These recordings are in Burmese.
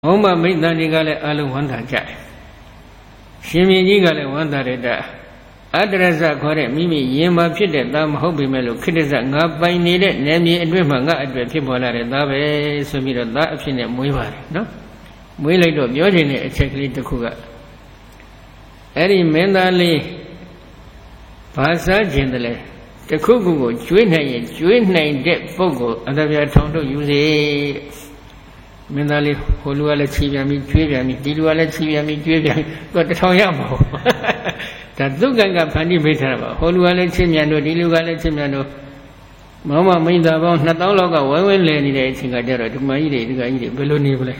Oma Mitanigale Alu Wanda Jai Shimigale Wanda Reda Adraza Kore Mimi Yema Pite Dam Hobi Melo Kitiza Nabai needed Nemi and Wimanga at the Tibola Dabe Sumira Da Fine Muivar, no? We like to Yojine exactly to Kuga. Eri Mendali Pasa Gendale. The Kugu, Juin Dead Fogo, and we are told to use it. Mendali, Holuala Chiviami, Juviami, Diluala Chiviami, Juviami, but the Toyamo. That Duganga Pani Betaraba, Holuala Chimiano, Diluala Chimiano. Mamma made about not all of our well lady dating a dera to my idea, Beloni.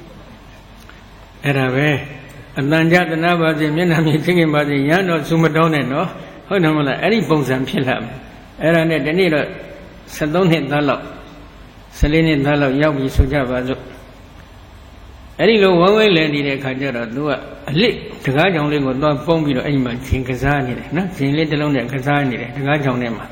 Erabe, and Nanja the Nava, the Minami thinking about the Yano Sumadone, no? Honamala, any bones and Pilam. Erane Danilo, Sadone Dalo, Selene Dalo, Yabi Sujava. Any low one way lady, the Kajara, do a lick, the guy only would not bomb you any man, Chinkazani, nothing let alone the Kazani, the guy on them.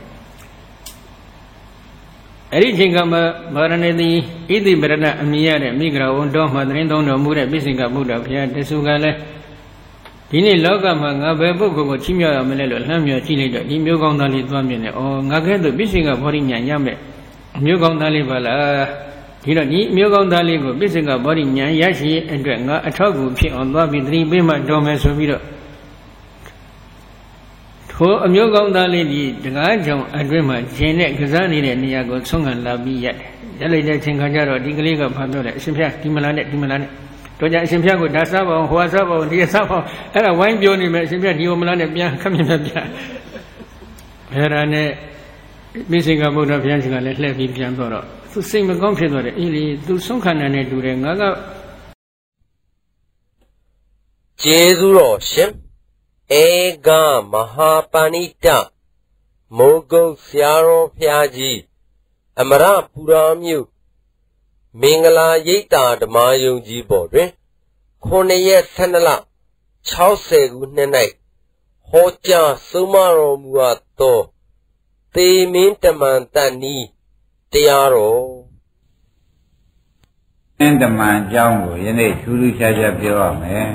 Anything come Baranedi, Idi Berana, Amia, Migra, Dom, Madrindo, no Muda, Bisinga Buddha, Pia, the Sugale. Dini Loga Magabu, Chimia, Melelo, Hamia, Chile, Dimugondali, Dwamine, or Nagato, Bisinga, Boring Yame, Mugondali Bala, Tino, Mugondali, Bisinga, Boring Yashi, and Dranga, a talk with on Bobby, 3 Bima, Domes of Vido. For a Mugondali, the Gajo, Adrima, Jane, Kazani, and Niago, Song and Labi yet. Yellow Tinkajaro, Digaliga, Pandora, Simpia, Timalane. Toja Simpiago, Dasabo, Huasabo, Diasabo, and a wine bioni, Simpia, Diomalane, coming up. Herane, missing a boat of Yansiga, let me Piandoro. To sing a computer, Ili, do some kind of net to the Naga Jesuro, Shim, Ega, Mahapanita, Mogo, Fiaro, Piaji, Amara, Puramu. Mingala Yeta the Mayo Gibore, Cornea Sanala, Chause Gunenai, Hoja Sumaro Muato, Te Mintamantani, Tiaro. And the man Jango, Yene, Sulu Shaja Pio, man.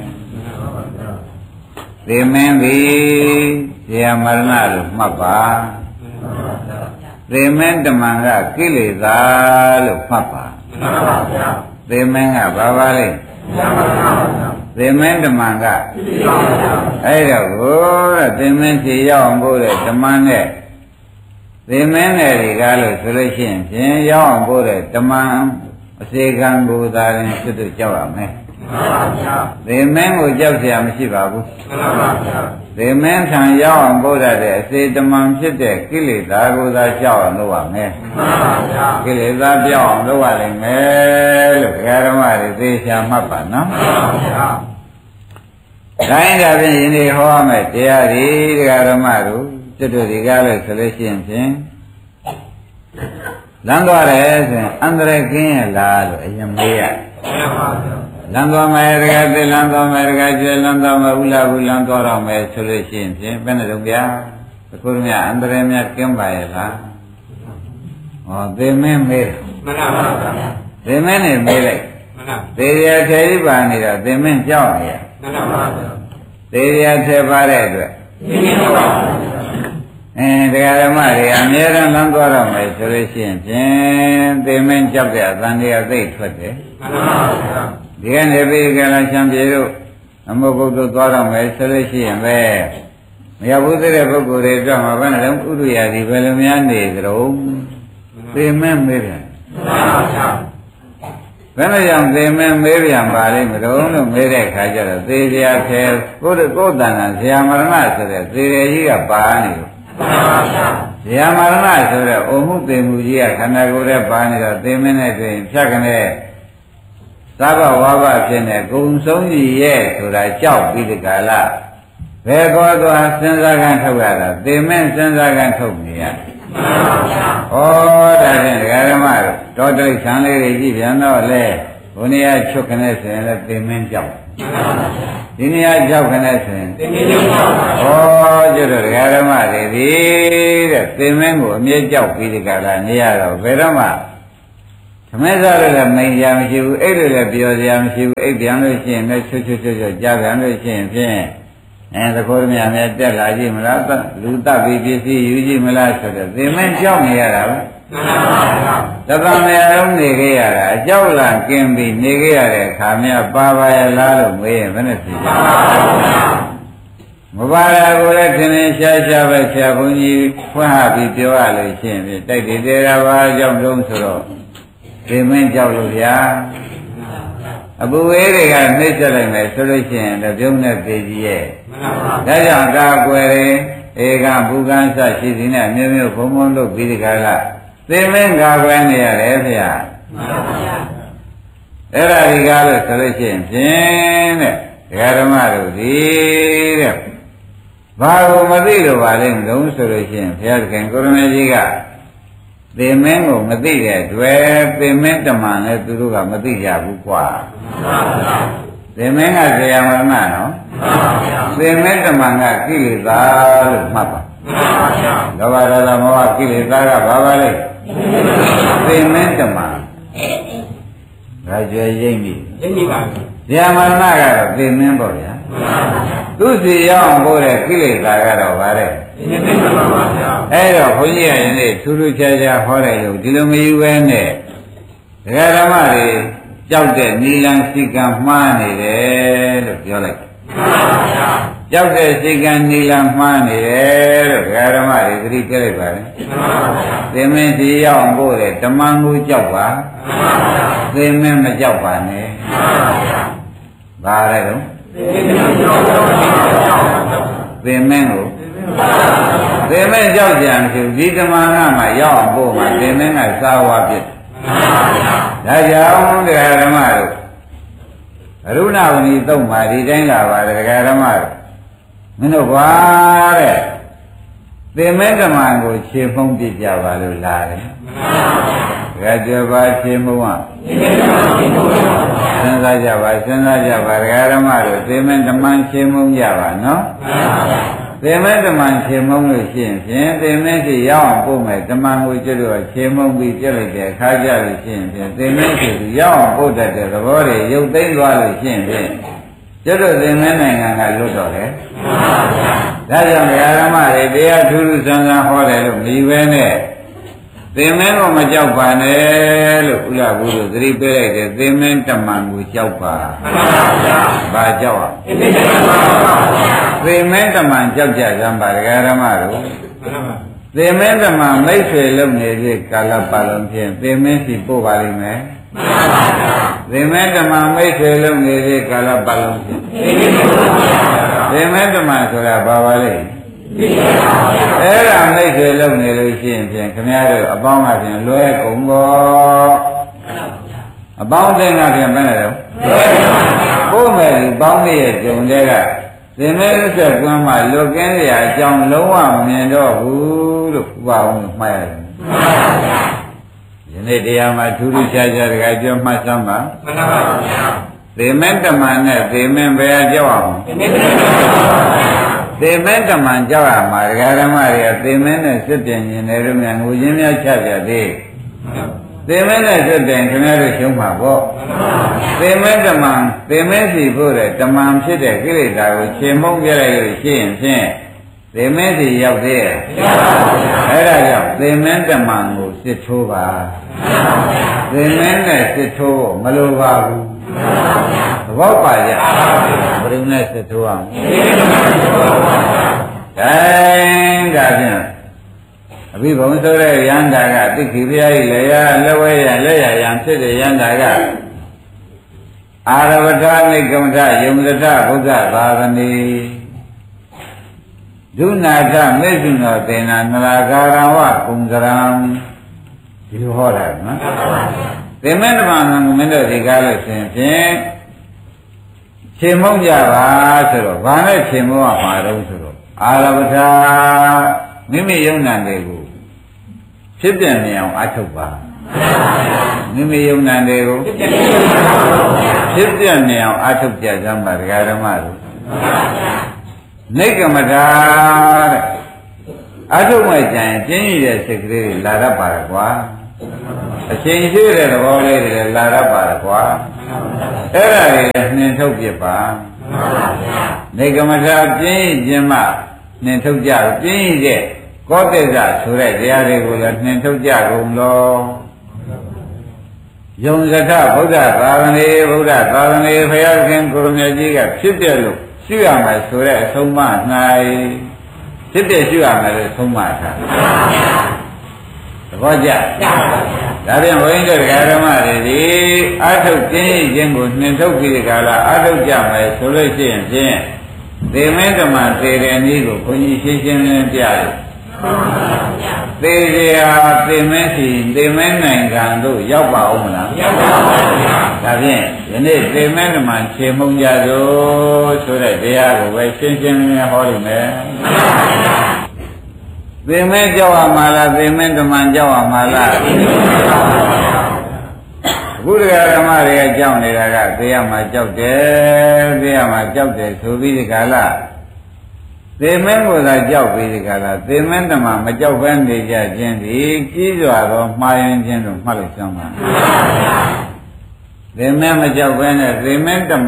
The man be Yamarna, Mapa. The man the manga, Kilizal, Papa. The manga, Babali. The man the manga. I don't go, the man the young boy, the manga. The man a regalo solution, young boy, the man, a second go there and to the Java. The man will just say, I'm Shibabu. The man can young boy there, say the man should kill it, I go that shower, no one. Kill it, that young, no one. Look, Yaramari, they shall mapa, no? Kind of in the home at Yari, Yaramaru, to do the gallery solution thing. Langores and Andre King, Lalo, Yamia. Lando America, the Lando America, Lando Maula, Landora, my solution, Benedubia, the Kurmia, Andremia, Kimbaila. Oh, they may make. They may make. They are Teribani, they may join here. They are separated. And the other Mari, Amir and Landora, my solution, they may jump there, than they are late for it. The end of the Galashan Jeru, a Mogo to Dora, my solution, where we have put a book of the drama when I don't put the Velumiani, remember. When I am the man, maybe I'm buying the only Mary Kajar, they are here, go to Godan and Yamarana, they are buying. Yamarana, Omu de Mujia, can I go there buying the minute, Chakane, Saba Waba, Jene, Gunsoni, yes, to that job with the Gala. Where go to Senzagan together, the men Senzagan told me. Oh, that is Garamar, totally Sanley, Giviano, Le, Unia Chokanes and let the men jump. Dinia Jokanes. Oh, Garamar, the men will make job with the Gala, near Verama. မဲစားလို့လည်းမိန်ကြမရှိဘူးအိတ်လို့လည်းပြောစရာမရှိဘူးအိတ်ပြန်လို့ရှိရင်လည်းချွတ်ကြားပြန်လို့ရှိရင်ဖြင့်သခိုးမြတ်တက်လာကြည့်မလားလူတပ်ပြီးပစ္စည်းယူကြည့်မလားဆိုတော့သင်မင်းကြောက်နေရတာပဲတပံများလုံးနေခဲ့ရတာအကြောက်လာကင်းပြီးနေခဲ့ရတဲ့အခါများပါပါရလားလို့မေးရင်ဘယ်နဲ့ဖြေကြမပါရကိုလည်းထင်ထင်ရှားရှားပဲဆရာဘုန်းကြီးဖွင့်ဟပြီးပြောရလို့ရှိရင်တိုက်တည်တယ်ဘာကြောင့်လုံးဆိုတော့ဒီမင်းကြောက်လို့ဗျာအပူဝေးတွေကနှိမ့်ဆက်လိုက်မယ်ဆိုလို့ရှိရင်တော့ပြုံးတဲ့ပေကြီးရဲ့ဒါကြောင့်ကာကွယ်ဧကဘူကံစရှိသည်နဲ့မျိုးမျိုးဘုံဘုံတို့ပြီးဒီကလာသိမင်းကာကွယ်နေရတယ်ဗျာအဲ့ဒါဒီကားလို့ဆိုလို့ရှိရင်ဖြင့်တဲ့ဓမ္မတို့ဒီတဲ့ဘာကိုမသိလို့ပါလဲမလို့ဆိုလို့ရှိရင်ဘုရားသခင်ကိုရမေကြီးကသေမင်းကိုမသိတဲ့တွေ့သေမင်းတမန်လည်းသူတို့ကမသိကြဘူးကွာသေမင်းကဇေယမရဏနော်သေမင်းတမန်ကကိလေသာလို့မှတ်ပါလောဘဒေါသမောဟကိလေသာကဘာပါလဲသေမင်းတမန်ဒါကြွယ်ရိမ့်ပြီပါဇေယမရဏကတော့သေမင်းပေါ့ဗျာသူစီရောက်အောင်ပို့တဲ့ကိလေသာကတော့ဗါတဲ့အဲ့တော့ဘုန်းကြီးကယနေ့ထူးထူးခြားခြားဟောတယ်လို့ဒီလိုမယူပဲနဲ့ဒကာဓမ္မတွေကြောက်တဲ့နိလန်စိကံမှားနေတယ်လို့ပြောလိုက်ကြောက်တဲ့စိကံနိလန်မှားနေတယ်လို့ဒကာဓမ္မတွေသတိပြလိုက်ပါလေသင်မင်းစီရောက်အောင်ပို့တဲ့ဓမ္မကိုကြောက်ပါသင်မင်းမကြောက်ပါနဲ့ဘာလဲတော့သင်မင်းကိုသင်မင်းကြောက်ကြံမရှိဘူးဒီဓမ္မကမှရောက်အောင်ပို့မှသင်မင်းကစာဝါဖြစ်ဒါကြောင့်တရားဓမ္မတို့အရုဏဝဏီသုံးပါဒီတိုင်းလာပါတယ်တရားဓမ္မတို့မင်းတို့ကွာတဲ့သင်မင်းဓမ္မကိုခြေဖုံးပြကြပါလို့လာတယ်ဒါကြပါခြေမုံကစဉ်းစားကြပါတရားဓမ္မတို့သင်မင်းဓမ္မခြေမုံကြပါနော်သင်မင်းဓမ္မခြေမုံလို့ရှိရင်ဖြင့်သင်မင်းစီရောက်အောင်ပို့မယ်ဓမ္မကိုကျွတ်တော့ခြေမုံပြီးပြလိုက်တဲ့အခါကြလို့ရှိရင်ဖြင့်သင်မင်းစီရောက်အောင်ပို့တတ်တဲ့သဘောတွေရုပ်သိမ်းသွားလို့ရှိရင်ဖြင့်ကျွတ်တော့သင်မင်းနိုင်ငံကလွတ်တော့တယ်ဒါကြောင့်ဓမ္မတွေတရားထူးထူးဆန်းဆန်းဟောတယ်လို့မြည်ပဲနဲ့သင်မင်းကိုမကြောက်ပါနဲ့လို့ဥလာဘူးလို့သတိပေးလိုက်တယ်သင်မင်းတမန်ကိုကြောက်ပါဘာကြောက်အောင်သင်မင်းတမန်ကြောက်ကြစမ်းပါဒကာဓမ္မတို့သင်မင်းတမန်မိတ်ဆွေလုံနေတဲ့ကာလပတ်လုံးဖြင့်သင်မင်းစီပို့ပါလိမ့်မယ်သင်မင်းတမန်မိတ်ဆွေလုံနေတဲ့ကာလပတ်လုံးဖြင့်သင်မင်းတမန်ဆိုတာဘာပါလဲအဲ့ဒါမိတ်ဆွေလုံနေလို့ရှိရင်ဖြင့်ခင်ဗျားတို့အပေါင်းကဖြင့်လွဲကုန်တော့အပေါင်းအသင်းကဖြင့်ဘယ်နဲ့တော့ကိုယ်မဲ့ဒီပေါင်းရဲ့ဂျုံတဲ့ကသင်မဲဥစ္စာကွမ်းမှလွတ်ကင်းရအကြောင်းလုံးဝမမြင်တော့ဘူးလို့ဥပအောင်မှတ်ရတယ်ယနေ့တရားမှာထူးထူးခြားခြားတကယ်ပြောမှတ်စမ်းပါမှန်ပါဗျာသေမင်းတမန်နဲ့သေမင်းဘယ်ကြောက်အောင်သေမင်းတမန်ကြောက်ရမှာဒကာဓမ္မတွေကသေမင်းနဲ့စစ်ပြန်ရင်လည်းတို့များငိုရင်းများချပြသေးသေမင်းနဲ့စစ်ပြန်ခင်ဗျားတို့ရှုံးမှာပေါ့သေမင်းတမန်သေမင်းစီဖို့တဲ့တမန်ဖြစ်တဲ့ကိလေသာကိုခြေမုံပြလိုက်လို့ရှိရင်ဖြင့်သေမင်းစီရောက်သေးရဲ့အဲ့ဒါကြောင့်သေမင်းတမန်ကိုစစ်ထိုးပါသေမင်းနဲ့စစ်ထိုးမလိုပါဘူးသဘောပါကြဘယ်လိုနဲ့စစ်ထိုးအောင်ဒါဖြင့်အဘိဘုံဆိုတဲ့ယန္တာကသိခိပြားကြီးလည်းရလက်ဝဲရလက်ရရန်ဖြစ်တဲ့ယန္တာကအာရဝထနိကမထယုံသထဘုရားသာသနေဒုနာထမေဇုနောတေနာနရာဂရဝကုံကရံဒီလိုဟောတာနော်သေမင်းတမန်ကမင်းတို့ဒီကားလို့ရှင်ဖြင့်ခြေမုံကြပါဆိုတော့ဘာနဲ့ခြေမုံရမှာတော့ဆိုတော့အာရဝထမိမိယုံနာတွေကိုဖြစ်ပြနေအောင်အထုတ်ပါမိမိယုံနာတွေကိုဖြစ်ပြနေအောင်အထုတ်ကြစမ်းပါဒကာဓမ္မတို့နိကမတာတဲ့အထုတ်မှကြရင်ကျင်းရတဲ့စိတ်ကလေးလာတတ်ပါကွာအချိန်ရှိတဲ့သဘောလေးတွေလာရပါတယ်ကွာအဲ့ဒါတွေလည်းနှင်ထုတ်ပြပါနေကမထာပြင်းခြင်းမှနှင်ထုတ်ကြပြင်းရဲ့ကောသစ္စာဆိုတဲ့တရားတွေကိုလည်းနှင်ထုတ်ကြကုန်လို့ယုံစထဗုဒ္ဓသာသနေဘုရားခင်ကိုရမကြီးကဖြစ်ပြလို့ရှိရမယ်ဆိုတဲ့အဆုံးအမ၌ဖြစ်ပြရှိရမယ်လို့ဆုံးမထားသဘောကျဒါပြန်ဘုန်းကြီးတို့ဓမ္မတွေဒီအာထုတ်ခြင်းခြင်းကိုနှင်ထုတ်ပြီးဒီကလာအာထုတ်ကြမယ်ဆိုလို့ရှိရင်ဖြင့်သေမင်းဓမ္မသေတဲ့နည်းကိုဘုန်းကြီးရှင်းရှင်းလင်းလင်းပြတယ်သေကြသေမင်းစီသေမင်းနိုင်ငံတို့ရောက်ပါဦးမလားရောက်ပါပါဘုရားဒါဖြင့်ယနေ့သေမင်းဓမ္မခြေမှုံကြသို့ဆိုတဲ့တရားကိုပဲရှင်းရှင်းလင်းလင်းဟောလိမ့်မယ်သေမင်းကြောက်ရမှာလားသေမင်းဓမ္မကြောက်ရမှာလားအခုတရားဓမ္မတွေကကြောက်နေတာကသေရမှာကြောက်တယ်သေရမှာကြောက်တယ်ဆိုပြီးဒီကလာသေမင်းကိုသာကြောက်ပြီးဒီကလာသေမင်းဓမ္မမကြောက်ဘဲနေကြခြင်းဒီကြီးစွာသောမှားယွင်းခြင်းတို့မှတ်လို့ရှင်းပါသေမင်းမကြောက်ဘဲနဲ့သေမင်းဓမ္မ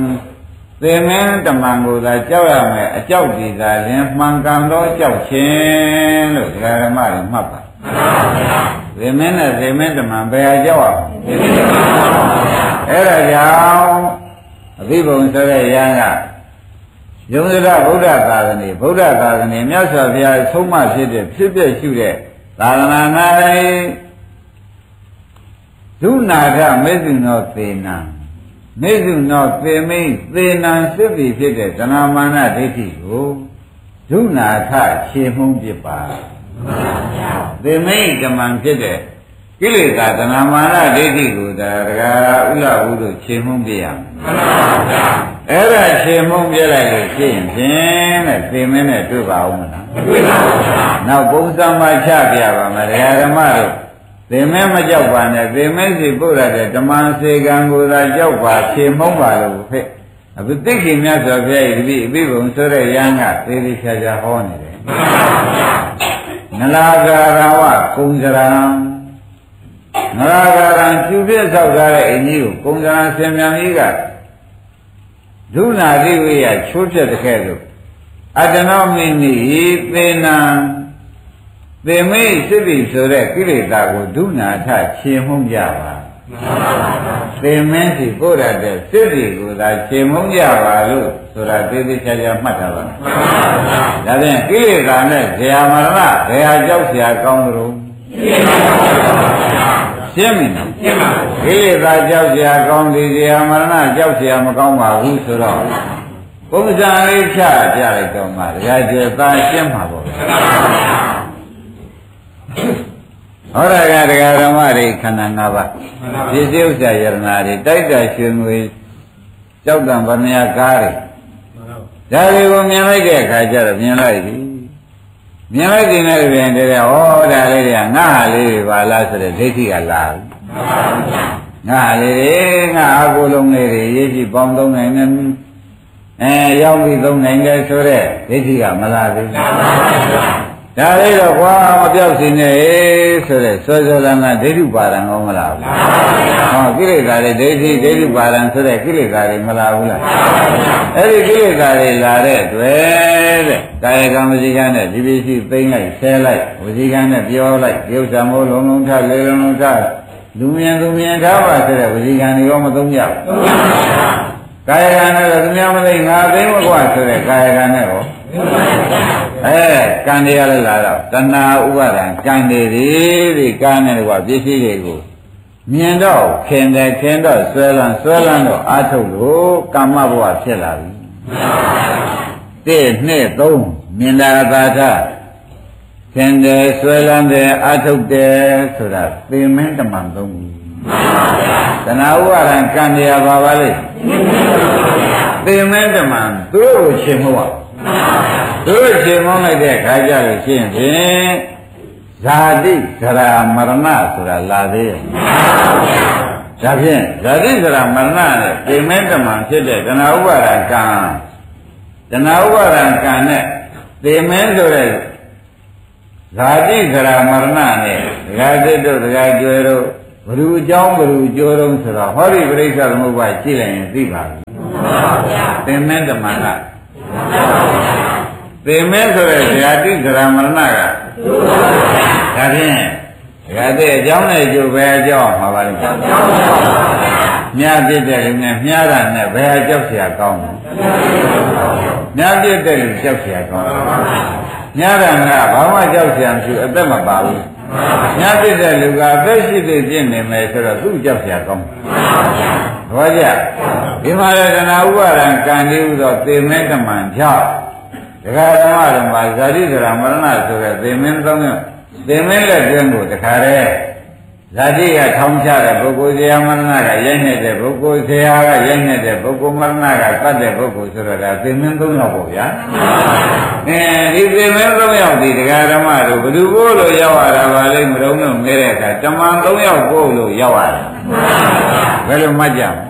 ကိုသာကြောက်ရမယ်အကြောက်ဒီသာရင်မှန်ကန်သောကြောက်ခြင်းလို့ဒကာဓမ္မတွေမှတ်ပါသေမင်းနဲ့သေမင်းဓမ္မဘယ်ဟာကြောက်ရအဲ့ဒါကြောင့်အဘိဗုံဆိုတဲ့ရဟန်းကယုံကြဗုဒ္ဓသာသနာမြတ်စွာဘုရားဆုံးမဖြစ်တဲ့ဖြစ်ပြရှုတဲ့သာသနာ၌ဒုနာထမေဇုနောသေနံမေဇုနောသေမိန်သေနံစစ်ပြီဖြစ်တဲ့သနာမာနဒိဋ္ဌိကိုဒုနာထခြေမှုန်းပြပါသေမိန်ဓမ္မံဖြစ်တဲ့ကိလေသာသနာမာနဒိဋ္ဌိကိုဒါကဥလဘုတို့ခြေမှုန်းပြရမယ်အဲ့ဒါခြေမှုန်းပြလိုက်လို့ရှိရင်ဖြင့်တဲ့သေမင်းနဲ့တွေ့ပါဦးမလားတွေ့ပါဘူးနောက်ပုံစံမှချပြပါမယ်ဓမ္မတို့သေမင်းမကြောက်ပါနဲ့သေမင်းစီပုရတဲ့ဓမ္မစေကံကိုသာကြောက်ပါခြေမှုန်းပါလို့ဖက်အခုသိက္ခာမြတ်စွာဘုရားဤအဘိဗုံဆိုတဲ့ရဟန်းကသေသေးချာချာဟောနေတယ်နလာကာရဝကုံစရံနလာကာရံကျူပြည့်ဆောက်ထားတဲ့အင်းကြီးကိုကုံစရံဆင်မြန်ကြီးကဒုနာတိဝိယချိုးပြတဲ့ခဲ့လို့အတ္တနောမိနိသေနံသေမိတ်စစ်ပြီဆိုတဲ့ကိလေသာကိုဒုနာထခြေမှုန်းကြပါသေမင်းစီကိုရတဲ့စစ်ပြီကိုသာခြေမှုန်းကြပါလို့ဆိုတာသေသေးချာချာမှတ်ထားပါဒါဖြင့်ကိလေသာနဲ့ဇရာမရဏဘယ်ဟာကြောက်เสียကောင်းသလဲရှင်းပြီနော်ရှင်းပါဘူးကိလေသာကြောက်เสียကောင်းတယ်ဇရာမရဏကြောက်เสียမကောင်းပါဘူးဆိုတော့ပုံစံလေးချပြလိုက်တော့မှတရားကျေသာရှင်းမှာပေါ့ဟောရကတရားဓမ္မတွေခန္ဓာ၅ပါးပြည့်စုံဥစ္စာယရနာတွေတိုက်တာရွှေငွေကြောက်တံဗမယကားတွေဒါတွေကိုမြင်လိုက်တဲ့အခါကျတော့မြင်လိုက်ပြီမြင်လိုက်တဲ့နဲ့ပြန်တဲ့ဩဒါလေးတွေကငါဟာလေးတွေပါလားဆိုတဲ့ဒိဋ္ဌိကလာပြီငါဟာလေးတွေငါအကိုလုံးလေးတွေရေးကြည့်ပေါင်းသုံးနိုင်တယ်ရောက်ပြီးသုံးနိုင်တယ်ဆိုတဲ့ဒိဋ္ဌိကမလာသေးဘူးဒါလေးတော့ကွာမပြောက်စင်းနေဆိုတဲ့စောစောလန်းကဒိဋ္ဌိပါဒံကောမလားဘူးဟောကိလေသာတွေဒိဋ္ဌိပါဒံဆိုတဲ့ကိလေသာတွေမလာဘူးလားအဲ့ဒီကိလေသာတွေလာတဲ့တွေ့တဲ့ကာယကံဝစီကံနဲ့ဒီပစ္စည်းသိမ့်လိုက်ဆဲလိုက်ဝစီကံနဲ့ပြောလိုက်ရုပ်ဆံမိုးလုံးလုံးထလေလုံးလုံးထလူမြင်ထားပါဆိုတဲ့ဝစီကံတွေရောမသုံးကြဘူးကာယကံနဲ့သူများမသိငါသိမကွာဆိုတဲ့ကာယကံနဲ့ရောကံတွေရလာတော့တဏှာဥပါဒံကံတွေဒီကံနဲ့ကွာပစ္စည်းတွေကိုမြင်တော့ခင်တော့ဆွဲလန်းတော့အာထုတ်လို့ကာမဘဝဖြစ်လာပြီ1 2 3မြင်တာသာထခင်တယ်ဆွဲလန်းတယ်အာထုတ်တယ်ဆိုတာသေမင်းတမန်သုံးခုတဏှာဥပါဒံကံတွေရပါပါလေသေမင်းတမန်သူတို့ကိုရှင်းမဟုတ်တို့ရှင်းမလိုက်တဲ့ခါကြလို့ရှင်းဖြင့်ဇာတိဇရာမရဏဆိုတာလာသေးရဲ့ဒါဖြင့်ဇာတိဇရာမရဏနဲ့သေမင်းတမန်ဖြစ်တဲ့တဏှာဥပါဒံကံနဲ့သေမင်းဆိုတဲ့ဇာတိဇရာမရဏနဲ့ဒကာသစ်တို့ဒကာကျွယ်တို့ဘ누구အကြောင်းဘ누구ကြိုးတုံးဆိုတော့ဟောဒီပရိစ္ဆေသမုပ္ပါကြည့်လိုက်ရင်သိပါပြီသင်္မင်းဓမ္မကသင်္မင်းဆိုတဲ့ဇာတိဇရာမရဏကဒါဖြင့်ဒကာသစ်အကြောင်းနဲ့ကြိုးပဲအကြောင်းမှာပါလိမ့်မြတ်ပြည့်တဲ့လူနဲ့မြားတာနဲ့ဘယ်အကြောက်เสียကောင်းလဲမြတ်ပြည့်တဲ့လူကြောက်เสียကောင်းမြားတာကဘာမှကြောက်เสียမရှိအသက်မပါဘူးမြတ်ပြည့်တဲ့လူကအသက်ရှိသေးကျင့်နေမယ်ဆိုတော့သူ့ကြောက်เสียကောင်းဘာကြဒီမှာရတနာဥပါဒံကံဒီဥသောသေမဲဓမ္မံကြောင့်ဒကာဓမ္မဓမ္မဇာတိဇရာမရဏဆိုတဲ့သေမင်းသုံးမျိုးသေမင်းလက်တွင်းကိုတခါတည်းဇာတိကထောင်းချတဲ့ပုဂ္ဂိုလ်ဇရာမရဏကရိုက်နေတဲ့ပုဂ္ဂိုလ်ဇရာကရိုက်နေတဲ့ပုဂ္ဂိုလ်မရဏကတတ်တဲ့ပုဂ္ဂိုလ်ဆိုတော့ဒါသေမင်းသုံးယောက်ပေါ့ဗျာဒီသေမင်းသုံးယောက်ဒီဒကာဓမ္မတို့ဘယ်သူကိုလို့ရောက်ရတာပါလိမ့်မတော်လို့မဲတဲ့အခါတမန်သုံးယောက်ကိုလို့ရောက်ရတာဘယ်လိုမှတ်ကြမ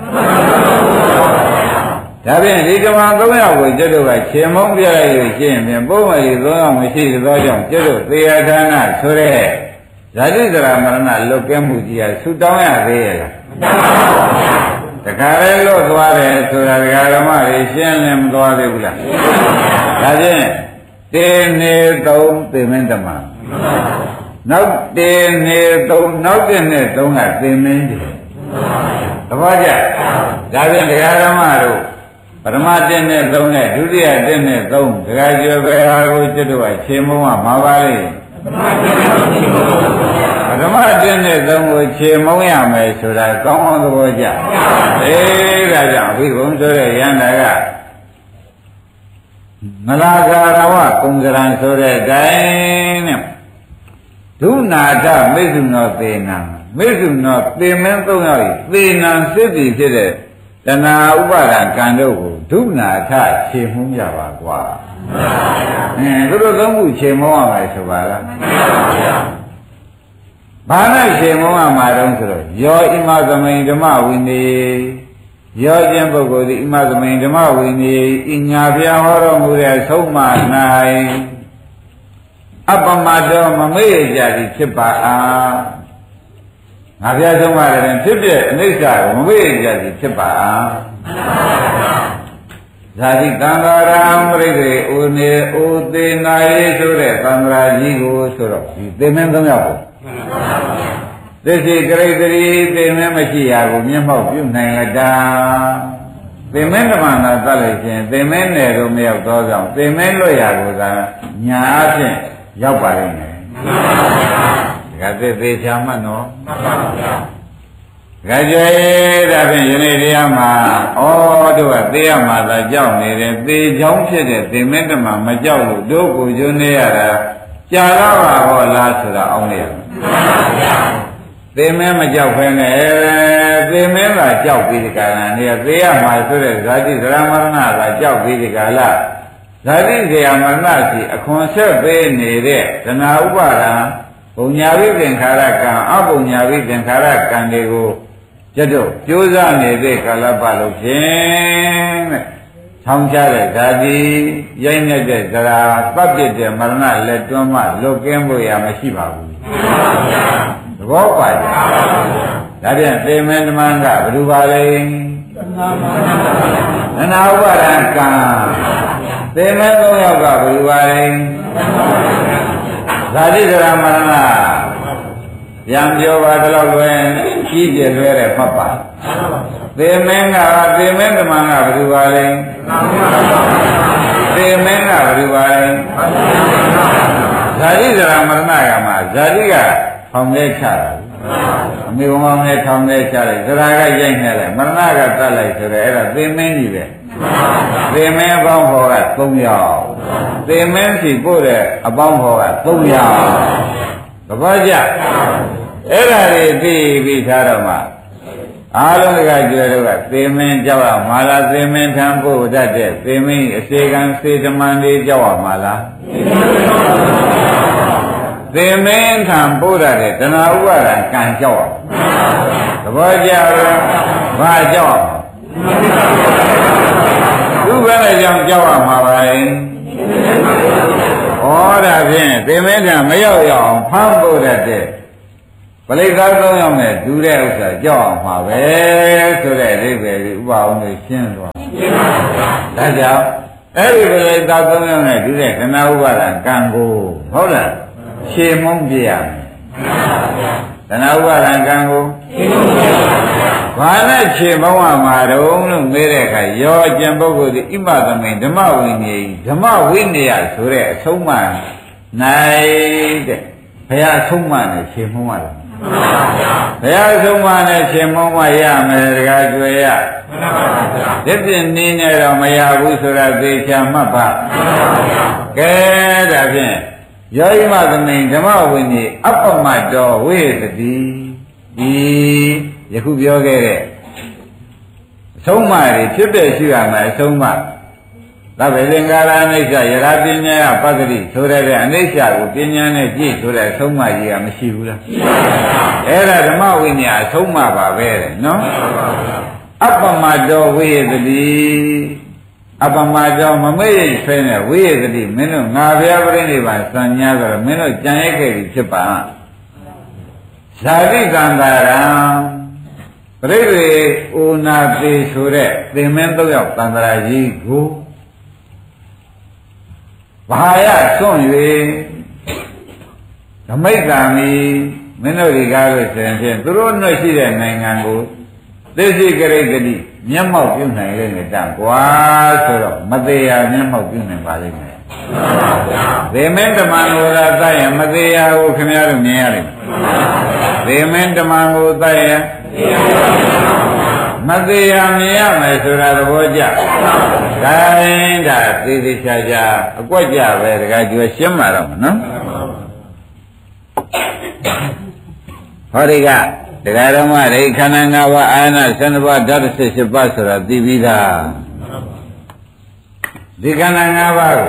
လဲဒါဖြင့်ဒီတမန်၃ယောက်ကိုကျွတ်တို့ကခြေမုံပြလိုက်လို့ရှင်းရင်ပုံမှန်ဒီ၃ယောက်မရှိသောကြောင့်ကျွတ်တို့သေယဌာနဆိုတဲ့ဇာတိဇရာမရဏလွတ်ကဲမှုကြီးဟာဆူတောင်းရသေးရဲ့လားမတောင်းပါဘူးဗျာတခါလဲလွတ်သွားတယ်ဆိုတာဒကာဓမ္မတွေရှင်းလည်းမသွားသေးဘူးလားဒါဖြင့်တေနေ၃သေမင်းတမန်နောက်တေနေ၃နောက်တဲ့နဲ့၃ကသေမင်းကြီးသဘောကျဒါဖြင့်ဒကာဓမ္မတို့ပထမ1နဲ့3နဲ့ဒုတိယ1နဲ့3ဒကာကျွယ်ပဲဟာကိုကျွတ်တော့ခြေမုံကမှာပါလေပထမ1နဲ့3ကိုခြေမုံရမယ်ဆိုတာကောင်းအောင်သဘောကျဒါကြောင့်အဘိဓမ္မာဆိုတဲ့ယန္တာကမလာကာရဝကုံကရံဆိုတဲ့အတိုင်းနဲ့ဒုနာထမိစ္ဆုနောသေနံမိစ္ဆုနောသေမင်း3ယောက်သေနံစစ်ပြီဖြစ်တဲ့တဏှာဥပါဒံကံတို့ကိုဒုနာထခြေမှုရပါကွာသူတို့သုံးခုခြေမှုရမယ်ဆိုပါလားဘာနဲ့ခြေမှုရမှာတုံးဆိုတော့ယောဣမသမိန်ဓမ္မဝိနေယောခြင်းပုဂ္ဂိုလ်သည်ဣမသမိန်ဓမ္မဝိနေဤညာပြဟောတော်မူတဲ့ဆုံးမ၌အပမတောမမေ့ကြသည်ဖြစ်ပါအားငါပြဆုံးမတယ်ဖြစ်ဖြစ်အနိစ္စကိုမမေ့ကြသည်ဖြစ်ပါအားဇာတိသံဃာရံပရိသေဥနေဥသေနာယေဆိုတဲ့သံဃာကြီးကိုဆိုတော့ဒီသေမင်း၃ယောက်ကိုသစ္စေကရိတရီသေမင်းမရှိရာကိုမျက်မှောက်ပြုနိုင်ရတာသေမင်းဓမ္မနာသတ်လိုက်ခြင်းသေမင်းနယ်တော့မရောက်တော့ကြောင့်သေမင်းလွတ်ရာကိုသာညာအဖြစ်ရောက်ပါလိမ့်မယ်ဒါကသေချာမှတ်နော်မှန်ပါဗျာဒါကြွယ်ဒါဖြင့်ယနေ့တရားမှာတို့ကသေရမှာသာကြောက်နေတယ်သေချောင်းဖြစ်တဲ့သေမင်းဓမ္မမကြောက်လို့တို့ကိုကျွနေရတာကြာလာပါဟောလားဆိုတာအောင်းနေရမှန်ပါဗျာသေမင်းမကြောက်ဖဲနဲ့သေမင်းကကြောက်ပြီးဒီကရဏနေသေရမှာဆိုတဲ့ဇာတိဇရာမရဏကကြောက်ပြီးဒီကလာဇာတိဇရာမရဏစီအခွန်ဆက်ပေးနေတဲ့သနာဥပါဒံပုံညာဝိသင်္ခါရကံအပုံညာဝိသင်္ခါရကံတွေကိုကျွတ်တို့ကြိုးစားနေတဲ့ကာလပတ်လို့ဖြင့်တဲ့ထောင်းချတဲ့ဓာတိရိုက်နေတဲ့ဇရာပတ်ပြတဲ့မရဏလက်တွန်းမှလွတ်ကင်းဖို့ရမရှိပါဘူးသဘောပါကြဒါပြန်သေမင်းဓမ္မကဘယ်လိုပါလဲသနာဥပါဒံကံသေမင်း၃ယောက်ကဘယ်လိုပါလဲဇာတိဇရာမရဏပြန်ပြောပါတော့လွယ်ကြီးပြလွယ်တဲ့ဖတ်ပါသေမင်းကသေမင်းဓမ္မကဘယ်လိုပါလဲသေမင်းကဘယ်လိုပါလဲဇာတိဇရာမရဏကမှာဇာတိကထောင်ထဲချတာအမေဘုံမောင်နဲ့ထောင်ထဲချလိုက်ဇရာကရိုက်နေတယ်မရဏကတတ်လိုက်ဆိုတော့အဲ့ဒါသေမင်းကြီးပဲသေမင်းအပေါင်းဖော်က3ယောက်သေမင်းစီပို့တဲ့အပေါင်းဖော်က3ယောက်သဘောကျအဲ့ဒါတွေသိပြီးထားတော့မှအားလုံးကကြွယ်တော့ကသေမင်းကြောက်ရမှာလားသေမင်းထံပို့တတ်တဲ့သေမင်းအစေကံစေတမန်လေးကြောက်ရမှာလားသေမင်းထံပို့တတ်တဲ့တဏှာဥပါဒံကံကြောက်ရသဘောကျလားဘာကြောက်သူ့ဘယ်နဲ့ကြောင့်ကြောက်ရမှာပါလဲဩဒါဖြင့်သေမင်းကမရောက်ရအောင်ဖမ်းဖို့တဲ့ပလိကား3ယောက်နဲ့ဒူးတဲ့ဥစ္စာကြောက်အောင်မှာပဲဆိုတဲ့အိဗယ်ကြီးဥပအောင်လို့ရှင်းသွားရှင်းပါဗျာဒါကြောင့်အဲ့ဒီပလိကား3ယောက်နဲ့ဒူးတဲ့ခဏဥပါဒံကံကိုဟုတ်လားရှင်းမုံပြရမယ်ခဏဥပါဒံကံကိုရှင်းမုံပြရပါဗျာဘာနဲ့ရှင်းမုံရမှာတုံးလို့မေးတဲ့အခါရောကျန်ပုဂ္ဂိုလ်ဒီဣမသမိန်ဓမ္မဝိနည်းဓမ္မဝိနည်းဆိုတဲ့အဆုံးအမနိုင်တဲ့ဘုရားအဆုံးအမနဲ့ရှင်းမုံရတယ်ဘုရားဆုံးမနဲ့ရှင်မုံမရမယ်တကားကျွေရဒီပြင်နင်းနေတော့မရဘူးဆိုတာသေချာမှတ်ပါကဲဒါဖြင့်ယောဂိမသမိန်ဓမ္မဝိနည်းအပ္ပမတ္တောဝိသတိဒီယခုပြောခဲ့တဲ့အဆုံးအမတွေဖြစ်တဲ့ရှိရမယ်အဆုံးအမသဗ္ဗေသင်္ကာရအနိစ္စယရာပညာပတ္တိဆိုတဲ့အနိစ္စကိုပညာနဲ့ကြည့်ဆိုတဲ့အဆုံးအမကြီးကမရှိဘူးလားရှိပါဘူးအဲ့ဒါဓမ္မဝိနည်းအဆုံးအမပါပဲတဲ့နော်အပ္ပမတ္တောဝိယတတိအပ္ပမတ္တောမမေ့ရဆွဲနဲ့ဝိယတတိမင်းတို့ငါဘုရားပြိဋိဘံစံညာဆိုတော့မင်းတို့ကြံရိုက်ခဲ့ပြီဖြစ်ပါဇာတိကံတာရံပြိဋိဥနာတိဆိုတဲ့သင်္မင်း3ယောက်တန်တရာကြီးကိုဘာရစွန့်၍ဓမိတ်ကံမီမင်းတို့ဒီကားလို့ဆိုရင်ဖြင့်သူတို့နှွက်ရှိတဲ့နိုင်ငံကိုသိသိကရိတ္တိမျက်မှောက်ပြုနိုင်ရတဲ့တန်ကွာဆိုတော့မသေးရမျက်မှောက်ပြုနိုင်ပါလိမ့်မယ်သေမင်းဓမ္မကိုသာတတ်ရင်မသေးရကိုခင်ဗျားတို့မြင်ရလိမ့်မယ်သေမင်းဓမ္မကိုတတ်ရင်မသေးရမြင်ရမယ်ဆိုတာသဘောကျဒါရင်ဒါသေသေးချာချာအကွက်ကြပဲတခါကျွေးရှင်းမှာတော့နော်ဟောဒီကဒကာတော်မရိခန္ဓာ၅ပါးအာရဏ12ပါးဓာတ်18ပါးဆိုတာသိပြီးသားဒီခန္ဓာ၅ပါးကို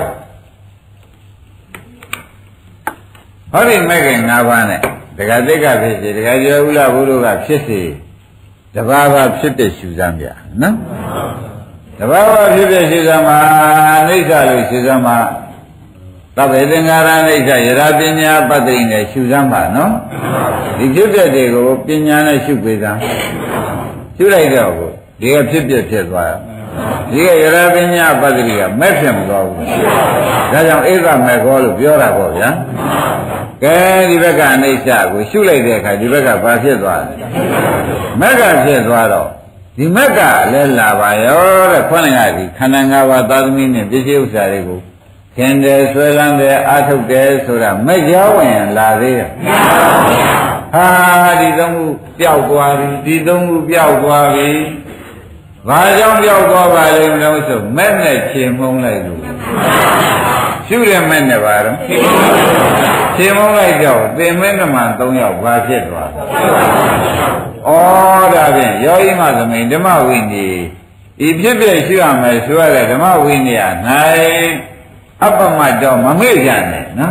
ဟောဒီမဲ့ခင်၅ပါးနဲ့ဒကာသိက္ခာဖြစ်စေဒကာကျော်ဥလဘုရုကဖြစ်စေတဘာဝဖြစ်တဲ့ရှုစမ်းပြနော်တဘာဝဖြစ်တဲ့ရှုစမ်းမှာအိဋ္ဌလို့ရှုစမ်းမှာသဗ္ဗေသင်္ကာရအိဋ္ဌယရာပညာပတ္တိနဲ့ရှုစမ်းပါနော်ဒီဖြစ်တဲ့တွေကိုပညာနဲ့ရှုပေးစမ်းရှုလိုက်တော့ဒီကဖြစ်ဖြစ်သွားဒီကယရာပညာပတ္တိကမဲ့ဖြစ်မသွားဘူးဒါကြောင့်ဧကမဲ့ခေါ်လို့ပြောတာပေါ့ဗျာကဲဒီဘက်ကအနိစ္စကိုရှုလိုက်တဲ့အခါဒီဘက်ကဘာဖြစ်သွားလဲမက်ကဖြစ်သွားတော့ဒီမက်ကလည်းလာပါရောတဲ့ခွန်းကဒီခန္ဓာ၅ပါးသာသမီနဲ့ပစ္စည်းဥစ္စာတွေကိုခင်တယ်ဆွဲလန်းတယ်အာထုတ်တယ်ဆိုတာမက်ကြောဝင်လာသေးတယ်ဟာဒီသုံးခုပျောက်သွားပြီဒီသုံးခုပျောက်သွားပြီဘာကြောင့်ပျောက်သွားပါလဲမလို့ဆိုမက်နဲ့ခြေမှုံးလိုက်လို့ရှုတဲ့မက်နဲ့ပါတော့ခြေမှုံးလိုက်တော့သင်္မင်းဓမ္မ3ယောက်ဘာဖြစ်သွားလဲဩဒါဖြင့်ယောဂိမသမိန်ဓမ္မဝိနည်းဤဖြစ်ဖြစ်ရှုရမယ်ဆိုရတဲ့ဓမ္မဝိနည်း၌အပ္ပမတ္တောမမေ့ကြနဲ့နော်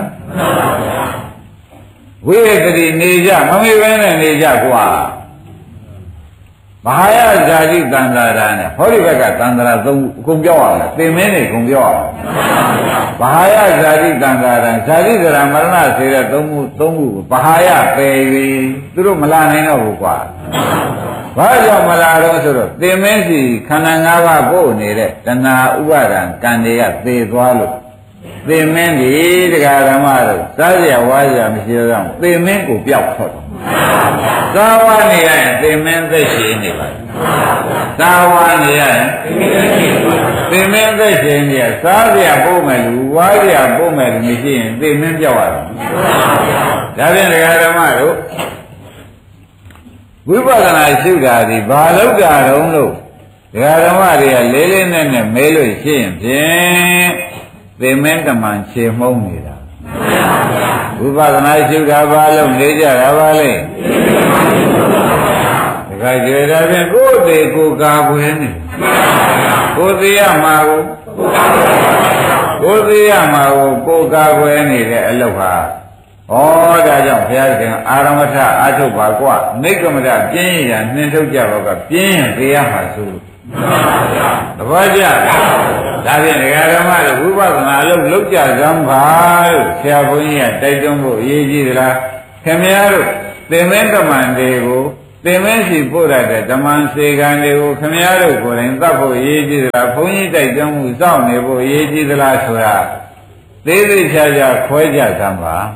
ဝိရကတိနေကြမမေ့ဘဲနဲ့နေကြကွာမဟာယဇာတိတန္တရာနဲ့ဟောဒီဘက်ကတန္တရာ3ခုအကုန်ပြောရမယ်သင်မင်းတွေအကုန်ပြောရမယ်မဟာယဇာတိတန္တရာဇာတိကရမရဏစေတဲ့3ခုကိုမဟာယပယ်ပြီသူတို့မလာနိုင်တော့ဘူးကွာဘာကြောင့်မလာတော့ဆိုတော့သင်မင်းစီခန္ဓာ၅ပါးပို့နေတဲ့တဏှာဥပါဒံကံတွေကသေသွားလို့သင်မင်းဒီတရားဓမ္မတို့စားကြဝါကြမရှိတော့သင်မင်းကိုပျောက်ထွက်တော့သာဝနေရရင်သင်မင်းသက်ရှင်နေပါသာဝနေရရင်သင်မင်းသက်ရှင်နေရစားကြပို့မယ်လူဝါကြပို့မယ်လူမရှိရင်သင်မင်းပြောက်ရတယ်ဒါဖြင့်တရားဓမ္မတို့ဝိပဿနာရှုတာဒီဘာလို့ကြတော့လို့ဒကာဓမ္မတွေကလေးလေးနက်နက်မဲလို့ရှိရင်ဖြင့်သေမင်းတမန်ခြေမှုံးနေတာဝိပဿနာရှုတာဘာလို့နေကြတာပါလဲဒကာကျေတာဖြင့်ကိုယ်သေးကိုကာကွယ်နေကိုယ်သေးရမှာကိုသေးရမှာကိုကာကွယ်နေတဲ့အလုပ်ဟာဩဒါကြောင့်ဘုရားရှင်အာရမထအာထုတ်ပါကွနိက္ကမထပြင်းရနှင်းထုတ်ကြတော့ကပြင်းရင်တရားမှာဆိုသဘောကျဒါဖြင့်ဒကာဓမ္မတို့ဝိပဿနာလုပ်ကြစမ်းပါလို့ဆရာဘုန်းကြီးကတိုက်တွန်းဖို့အရေးကြီးသလားခင်ဗျားတို့သင်္မင်းတမန်တွေကိုသင်္မင်းစီပို့ရတဲ့ဓမ္မစေကံတွေကိုခင်ဗျားတို့ကိုယ်တိုင်သတ်ဖို့အရေးကြီးသလားဘုန်းကြီးတိုက်တွန်းမှုစောင့်နေဖို့အရေးကြီးသလားဆိုတာသေးသေးချာချာခွဲကြစမ်းပါ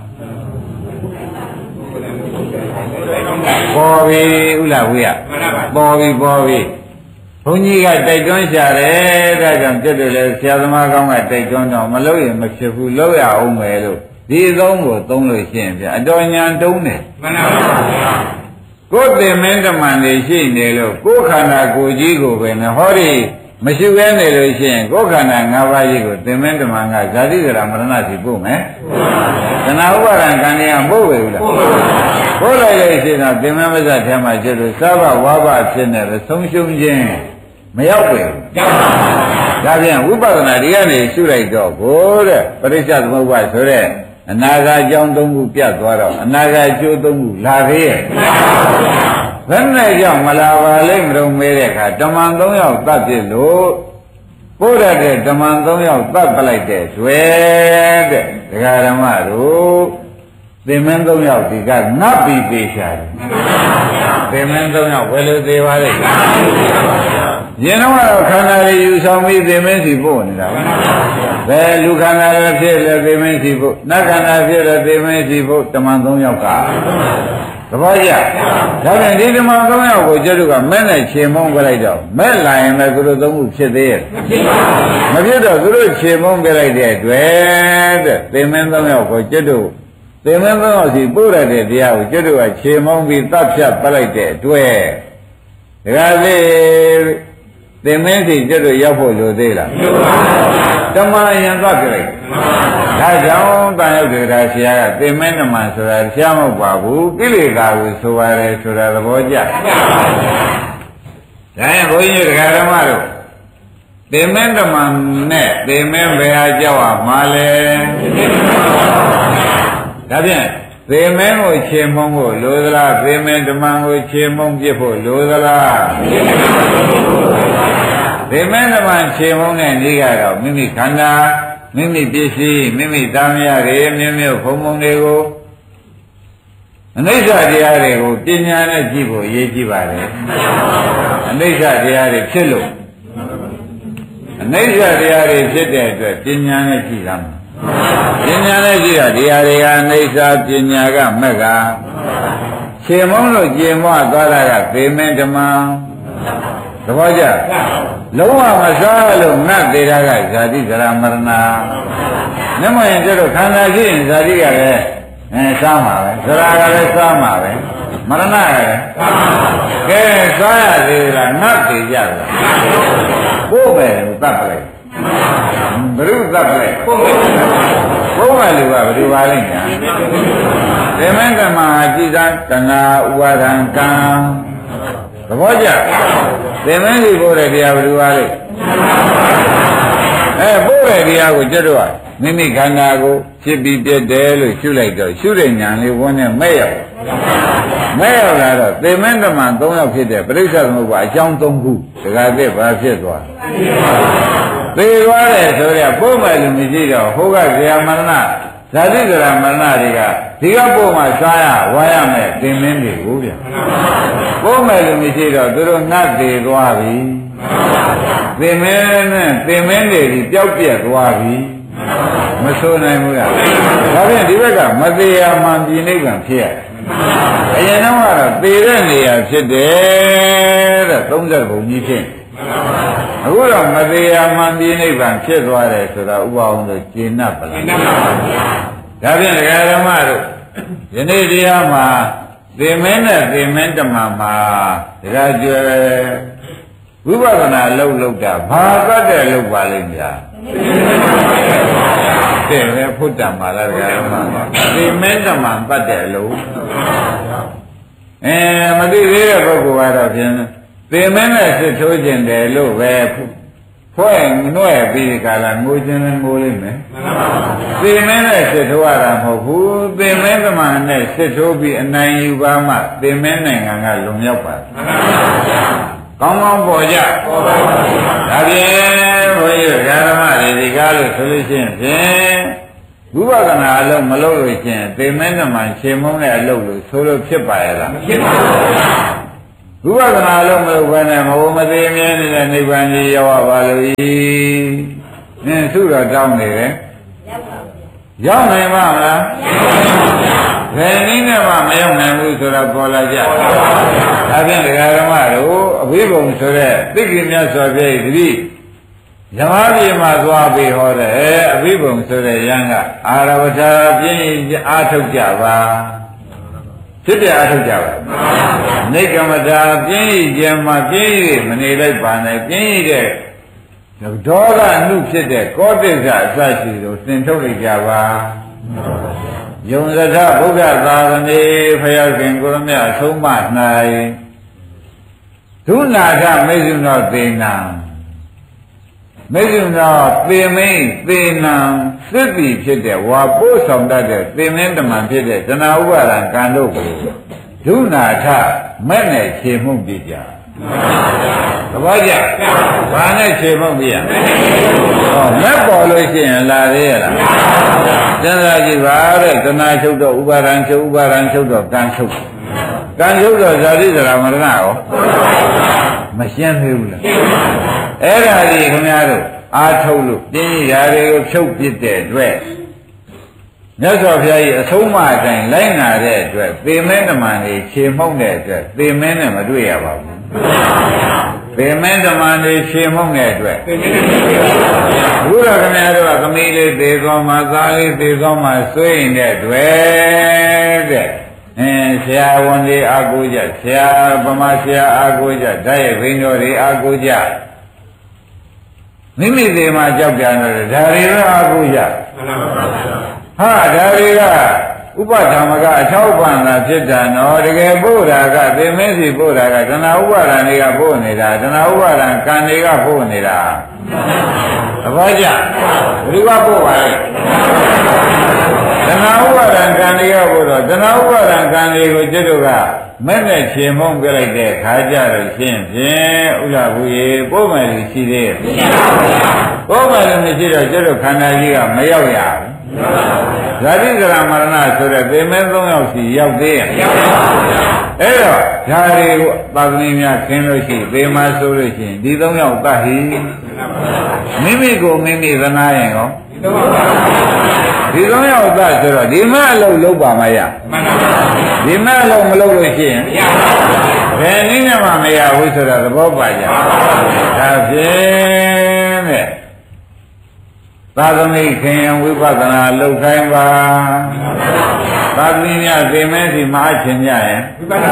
ပေါ်ပြီဥလားဝိယပေါ်ပြီဘုန်းကြီးကတိုက်တွန်းရှာတယ်ဒါကြောင့်ပြတ်တယ်လေဆရာသမားကောင်းကတိုက်တွန်းတော့မလုပ်ရင်မဖြစ်ဘူးလုပ်ရအောင်မယ်လို့ဒီသုံးကိုသုံးလို့ရှိရင်ဗျအတော်ညာတုံးတယ်မှန်ပါဗျာကိုယ်သင်္မင်းတမန်တွေရှိနေလို့ကိုယ်ခန္ဓာကိုယ်ကြီးကိုပဲနဲ့ဟောဒီမရှိဘဲနေလို့ရှိရင်ကိုယ်ခန္ဓာ၅ပါးကြီးကိုသင်္မင်းတမန်ကဇာတိဇရာမရဏစီပို့မယ်သနာဥပါဒံကံတွေကပို့ပဲဘူးလားပို့လိုက်လို့ရှိရင်သင်္မင်းမဇ္ဇထဲမှာကျတော့သဗ္ဗဝါဘဖြစ်နေတယ်ဆုံးရှုံးခြင်းမရောက်ပဲဒါပြန်ဝိပဿနာဒီကနေရှုလိုက်တော့ကိုတဲ့ပရိစ္ဆေသမုပ္ပါဆိုတဲ့အနာဂတ်အကြောင်း၃ခုပြတ်သွားတော့အနာဂတ်အကျိုး၃ခုလာသေးရဲ့ဘယ်နဲ့ကြောင့်မလာပါလိမ့်မလို့မေးတဲ့အခါဓမ္မံ၃ယောက်တတ်ပြလို့ပို့ရတဲ့ဓမ္မံ၃ယောက်တတ်ပလိုက်တဲ့တွေ့တဲ့ဒကာဓမ္မတို့သင်္မင်း၃ယောက်ဒီကငတ်ပြီးပေးရှာတယ်သင်္မင်း၃ယောက်ဘယ်လိုသေးပါလဲရင်တော့ခန္ဓာတွေယူဆောင်ပြီးသင်္မင်းစီပို့နေတာဘယ်လူခန္ဓာတွေဖြစ်လဲသင်္မင်းစီပို့နတ်ခန္ဓာဖြစ်လဲသင်္မင်းစီပို့ဓမ္မံ၃ယောက်ကသဘောကျဒါပြန်ဒီဓမ္မံ၃ယောက်ကိုကျတို့ကမဲ့နဲ့ခြေမုံပြလိုက်တော့မဲ့လာရင်လည်းသူတို့၃ခုဖြစ်သေးရဲ့မဖြစ်တော့သူတို့ခြေမုံပြလိုက်တဲ့အတွက်တဲ့သင်္မင်း၃ယောက်ကိုကျတို့သင်္မင်း၃ယောက်စီပို့ရတဲ့တရားကိုကျတို့ကခြေမုံပြီးတတ်ဖြတ်ပလိုက်တဲ့အတွက်ဒါကလေသင်္မင်းစီကျတို့ရောက်ဖို့လိုသေးလားဓမ္မယံသွားပြလိုက်ဒါကြောင့်တန်ရောက်တဲ့ဆရာကသင်္မင်းဓမ္မဆိုတာဆရာမဟုတ်ပါဘူးကိလေသာကိုဆိုပါတယ်ဆိုတာသဘောကျဒါရင်ဘုန်းကြီးတရားဓမ္မတို့သင်္မင်းဓမ္မနဲ့သင်္မင်းဘယ်ဟာကြောက်ရမှာလဲဒါဖြင့်သင်္မင်းကိုခြေမုံဖို့လိုသလားသင်္မင်းဓမ္မကိုခြေမုံပြစ်ဖို့လိုသလားသင်္မင်းဓမ္မခြေမုံတဲ့နေ့ကတော့မိမိခန္ဓာမိမိပစ္စည်းမိမိသားမယားတွေမျိုးမျိုးဘုံဘုံတွေကိုအနိစ္စတရားတွေကိုပညာနဲ့ကြည့်ဖို့အရေးကြီးပါတယ်အနိစ္စတရားတွေဖြစ်လို့အနိစ္စတရားတွေဖြစ်တဲ့အတွက်ပညာနဲ့ကြည့်ရမှာပညာနဲ့ကြည့်တာတရားတွေကအနိစ္စပညာကမက်ကခြေမုံလို့ကျင်မွားသွားတာကသေမင်းဓမ္မသဘောကျလုံးဝမစားလို့ငတ်သေးတာကဇာတိဇရာမရဏမျက်မှောင်ရင်ကျတော့ခန္ဓာရှိရင်ဇာတိကလည်းစားမှာပဲဇရာကလည်းစားမှာပဲမရဏကလည်းကဲစားရသေးလားငတ်သေးကြလားကိုယ်ပဲသတ်ပလိုက်ဘုရုသတ်ပလိုက်ဘုရားလူကဘယ်လိုပါလိမ့်ညာသေမင်းကမကြည်သာတဏှာဥပါဒံကံသဘောကျသင်္မင်းကြီးပို့တဲ့တရားဘယ်လိုပါလဲပို့တဲ့တရားကိုကျွတ်တော့မိမိခန္ဓာကိုဖြစ်ပြီးပြည့်တယ်လို့ရှုလိုက်တော့ရှုတဲ့ဉာဏ်လေးဝန်းနဲ့မဲ့ရောက်လာတော့သင်္မင်းဓမ္မ၃ယောက်ဖြစ်တဲ့ပရိစ္ဆေသမုပ္ပါအကြောင်း၃ခုဒကာသစ်ဘာဖြစ်သွားသေသွားတယ်ဆိုရပို့မယ်လို့မရှိတော့ဟိုကဇာမရဏဇာတိဇရာမရဏတွေကဒီကပို့မှစားရဝါရမယ်သင်္မင်းတွေကိုဗျပို့မယ်လို့မရှိတော့သူတို့ငတ်သေးသွားပြီသင်္မင်းနဲ့သင်္မင်းတွေပျောက်ပြက်သွားပြီမဆိုနိုင်ဘူးလားဒါဖြင့်ဒီဘက်ကမသေးရမှန်ပြည်နိဗ္ဗာန်ဖြစ်ရတယ်အရင်တော့သေတဲ့နေရာဖြစ်တယ်တဲ့30ဘုံကြီးဖြစ်အခုတော့မသေးရမှန်ပြည်နိဗ္ဗာန်ဖြစ်သွားတယ်ဆိုတာဥပအောင်လို့ကျေနပ်ပါလားဒါဖြင့်ဒကာဓမ္မတို့ယနေ့တရားမှာသင်္မင်းနဲ့သင်္မင်းဓမ္မမှာဒကာကျွယ်ဝိပဿနာလုပ်တာဘာသတ်တဲ့လုပ်ပါလိမ့်ဗျာတဲ့ပဲဖုတ္တမှာလားဒကာဓမ္မသင်္မင်းဓမ္မသတ်တဲ့အလုပ်မသိသေးတဲ့ပုဂ္ဂိုလ်ကတော့ဖြင့်သင်္မင်းနဲ့စစ်ထိုးခြင်းတယ်လို့ပဲဖွဲ့နှွဲ့ပြီးကြလားငိုခြင်းနဲ့ငိုလိမ့်မယ်သင်္မင်းနဲ့စစ်ထိုးရတာမဟုတ်ဘူးသင်္မင်းဓမ္မနဲ့စစ်ထိုးပြီးအနိုင်ယူပါမှသင်္မင်းနိုင်ငံကလွန်မြောက်ပါတယ်ကောင်းကောင်းပေါ်ကြဒါဖြင့်ဘုန်းကြီးဓမ္မလို့ရှိရင်ဖြင့်ဝိပဿနာအလုံးမလုပ်လို့ရှိရင်သေမင်းဓမ္မရှင်းမုန်းတဲ့အလုပ်လို့ဆိုလို့ဖြစ်ပါရဲ့လားဖြစ်ပါဘူးဝိပဿနာအလုံးမလုပ်ဘဲနဲ့မဘုံမသေးမြဲနေတဲ့နိဗ္ဗာန်ကြီးရောက်ပါလို့ဤနင်းသူ့တော်တောင်းနေတယ်ရောက်နိုင်ပါမလားဘယ်နည်းနဲ့မှမရောက်နိုင်ဘူးဆိုတော့ပေါ်လာကြဒါဖြင့်ဒကာဓမ္မတို့အဘိဓမ္မာဆိုတဲ့သိက္ခာမြတ်စွာဘုရားတတိဇမပြေမှာသွားပြီးဟောတယ်အဘိဓမ္မာဆိုတဲ့ယံကအာရဝထာပြင်းအားထုတ်ကြပါဖြစ်ပြအားထုတ်ကြပါနိကမတာပြင်းခြင်းမှာပြင်းရမနေလိုက်ပါနဲ့ပြင်းရတဲ့ဒေါသအမှုဖြစ်တဲ့ကောတိစ္ဆအစရှိတို့သင်ထုတ်လိုက်ကြပါယုံရထဗုဒ္ဓသာသနေဖယားခင်ကိုရမြအဆုံးမ၌ဒုနာထမေဇုနောသေနံမေဇုနောသေမိန်သေနံသစ္တိဖြစ်တဲ့ဝါပို့ဆောင်တတ်တဲ့သေမင်းတမန်ဖြစ်တဲ့ဇနာဥပါဒံကံတို့ကိုဒုနာထမဲ့နဲ့ခြေမှုပြကြသဘောကျဘာနဲ့ခြေမှုပြရဟောမဲ့ပေါ်လို့ရှိရင်လာသေးရလားစဉ်းစားကြည့်ပါတဲ့တဏှာချုပ်တော့ဥပါဒံချုပ်ဥပါဒံချုပ်တော့ကံချုပ်ကံချုပ်တော့ဇာတိဇရာမရဏရောမရှင်းသေးဘူးလားအဲ့ဒါကြီးခင်ဗျားတို့အာထုတ်လို့ပြင်းရတွေကိုဖြုတ်ပစ်တဲ့အတွက်မြတ်စွာဘုရားကြီးအဆုံးအမအတိုင်းလိုက်နာတဲ့အတွက်သေမင်းဓမ္မတွေခြေမှုန့်တဲ့အတွက်သေမင်းနဲ့မတွေ့ရပါဘူးသေမင်းဓမ္မတွေခြေမှုန့်တဲ့အတွက်ဘုရားခင်ဗျားတို့ကသမီးလေးသေသွားမှသားလေးသေသွားမှဆွေးရင်တဲ့တွေ့တဲ့ဆရာဝန်တွေအာကိုကြဆရာဗမာဆရာအာကိုကြဓာတ်ရဲ့ဘိန်းတော်တွေအာကိုကြမိမိသေးမှကြောက်ကြတယ်ဒါတွေတော့အာကိုကြဟာဒါတွေကဥပဓမ္မကအချောက်ပန်တာဖြစ်တာနော်တကယ်ပို့တာကသေမင်းစီပို့တာကတဏှာဥပါဒံတွေကပို့နေတာတဏှာဥပါဒံကံတွေကပို့နေတာသဘောကျဘယ်သူကပို့ပါလဲတဏှာဥပါဒံကံတွေကပို့တော့တဏှာဥပါဒံကံတွေကိုကျွတ်တို့ကမဲ့နဲ့ခြေမုံပြလိုက်တဲ့ခါကြတော့ရှင်းဖြင့်ဥလာဘူးရေပို့မယ်လို့ရှိသေးရဲ့ပို့မယ်လို့မရှိတော့ကျွတ်တို့ခန္ဓာကြီးကမရောက်ရဘူးဇာတိဇရာမရဏဆိုတဲ့သေမင်း၃ယောက်စီရောက်သေးရဲ့အဲ့တော့ဓာတွေကိုသာသမီများခင်းလို့ရှိသေမဆိုလို့ရှိရင်ဒီ၃ယောက်တတ်ဟိမိမိကိုမိမိသနာရင်ကောဒီ၃ယောက်တတ်ဆိုတော့ဒီမအလုပ်လုပ်ပါမရဒီမအလုပ်မလုပ်လို့ရှိရင်ဘယ်နည်းနဲ့မှမရဘူးဆိုတော့သဘောပါကြဒါဖြင့်တဲ့သာသမီခင်ဝိပဿနာလုပ်ခိုင်းပါသာသမီများသေမဲစီမအားချင်ကြရင်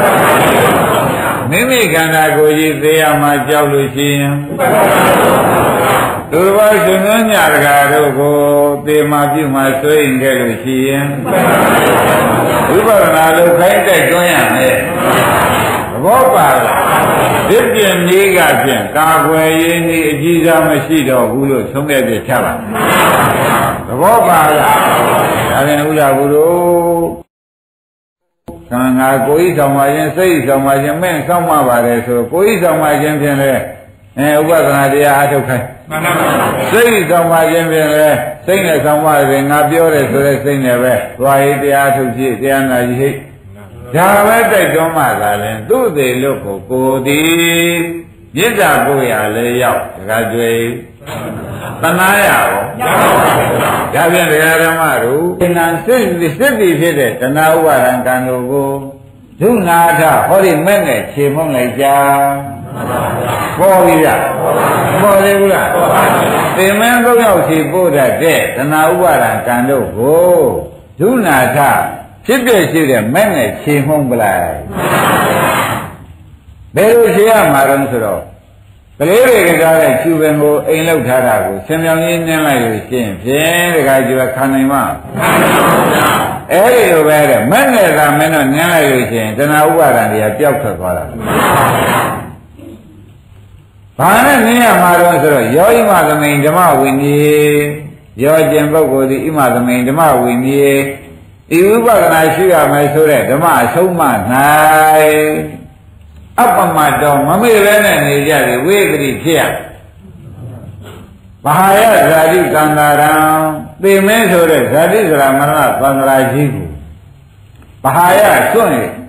မိမိခန္ဓာကိုယ်ကြီးသေရမှာကြောက်လို့ရှိရင်သူတစ်ပါးရှင်သွင်းညတကာတို့ကိုသေမှာပြုမှာဆွေးရင်ခဲ့လို့ရှိရင်ဝိပဿနာလုပ်ခိုင်းတိုက်တွန်းရမယ်သဘောပါလားဒီပြင်ကြီးကဖြင့်ကာကွယ်ရေးနည်းအကြီးစားမရှိတော့ဘူးလို့ဆုံးဖြတ်ချက်ချပါသဘောပါလားဒါပြန်ဥလာဘူးတို့ခန္ဓာကိုယ်ဤဆောင်ပါခြင်းစိတ်ဤဆောင်ပါခြင်းမဲ့ဆောင်ပါပါတယ်ဆိုကိုယ်ဤဆောင်ပါခြင်းဖြင့်လည်းဥပဒနာတရားအထုတ်ခိုင်းမှန်ပါပါစိတ်ဆောင်ပါခြင်းဖြင့်လည်းစိတ်နဲ့ဆောင်ပါတယ်ငါပြောတယ်ဆိုတဲ့စိတ်နဲ့ပဲသွားရေးတရားထုတ်ဖြစ်တရားနာကြီးဟိဒါပဲတိုက်တွန်းမှသာလဲသူ့သေးလို့ကိုသည်မြစ်တာကိုရလဲရောက်တခါကျွေသနာရရောဒါပြန်တရားဓမ္မတို့ဉာဏ်စိတ်ပြီးဖြစ်တဲ့တဏှာဥပါဒံကံတို့ကိုဒုနာထဟောဒီမဲ့နဲ့ခြေမုံလိုက်ကြပေါ်ပြီလားပေါ်သေးဘူးလားသင်္မင်း၃ယောက်စီပို့တတ်တဲ့တဏှာဥပါဒံကံတို့ကိုဒုနာထဖြစ်ပြရှိတဲ့မဲ့နဲ့ခြေမှုံးပလိုက်ဘယ်လိုခြေရမှာတော့ဆိုတော့ကလေးတွေကကြားတဲ့ကျူပင်ကိုအိမ်လောက်ထားတာကိုဆင်မြောင်ကြီးနင်းလိုက်လို့ရှင်းဖြင့်တခါကျခံနိုင်မှာအဲ့ဒီလိုပဲတဲ့မဲ့နဲ့သာမင်းတို့နင်းလိုက်လို့ရှင်းတဏှာဥပါဒံတွေကပျောက်ထွက်သွားတာဘာနဲ့နင်းရမှာတော့ဆိုတော့ယောဣမသမိန်ဓမ္မဝိနည်းယောကျင်ပုဂ္ဂိုလ်ဒီဣမသမိန်ဓမ္မဝိနည်းဤဥပဒနာရှိရမယ်ဆိုတဲ့ဓမ္မအဆုံးမ၌အပမတောမမေ့ပဲနဲ့နေကြတယ်ဝိသတိဖြစ်ရဘာယဇာတိကံတာရံသေမင်းဆိုတဲ့ဇာတိဇရာမရဏသံဃာကြီးကိုဘာယစွန့်ရင်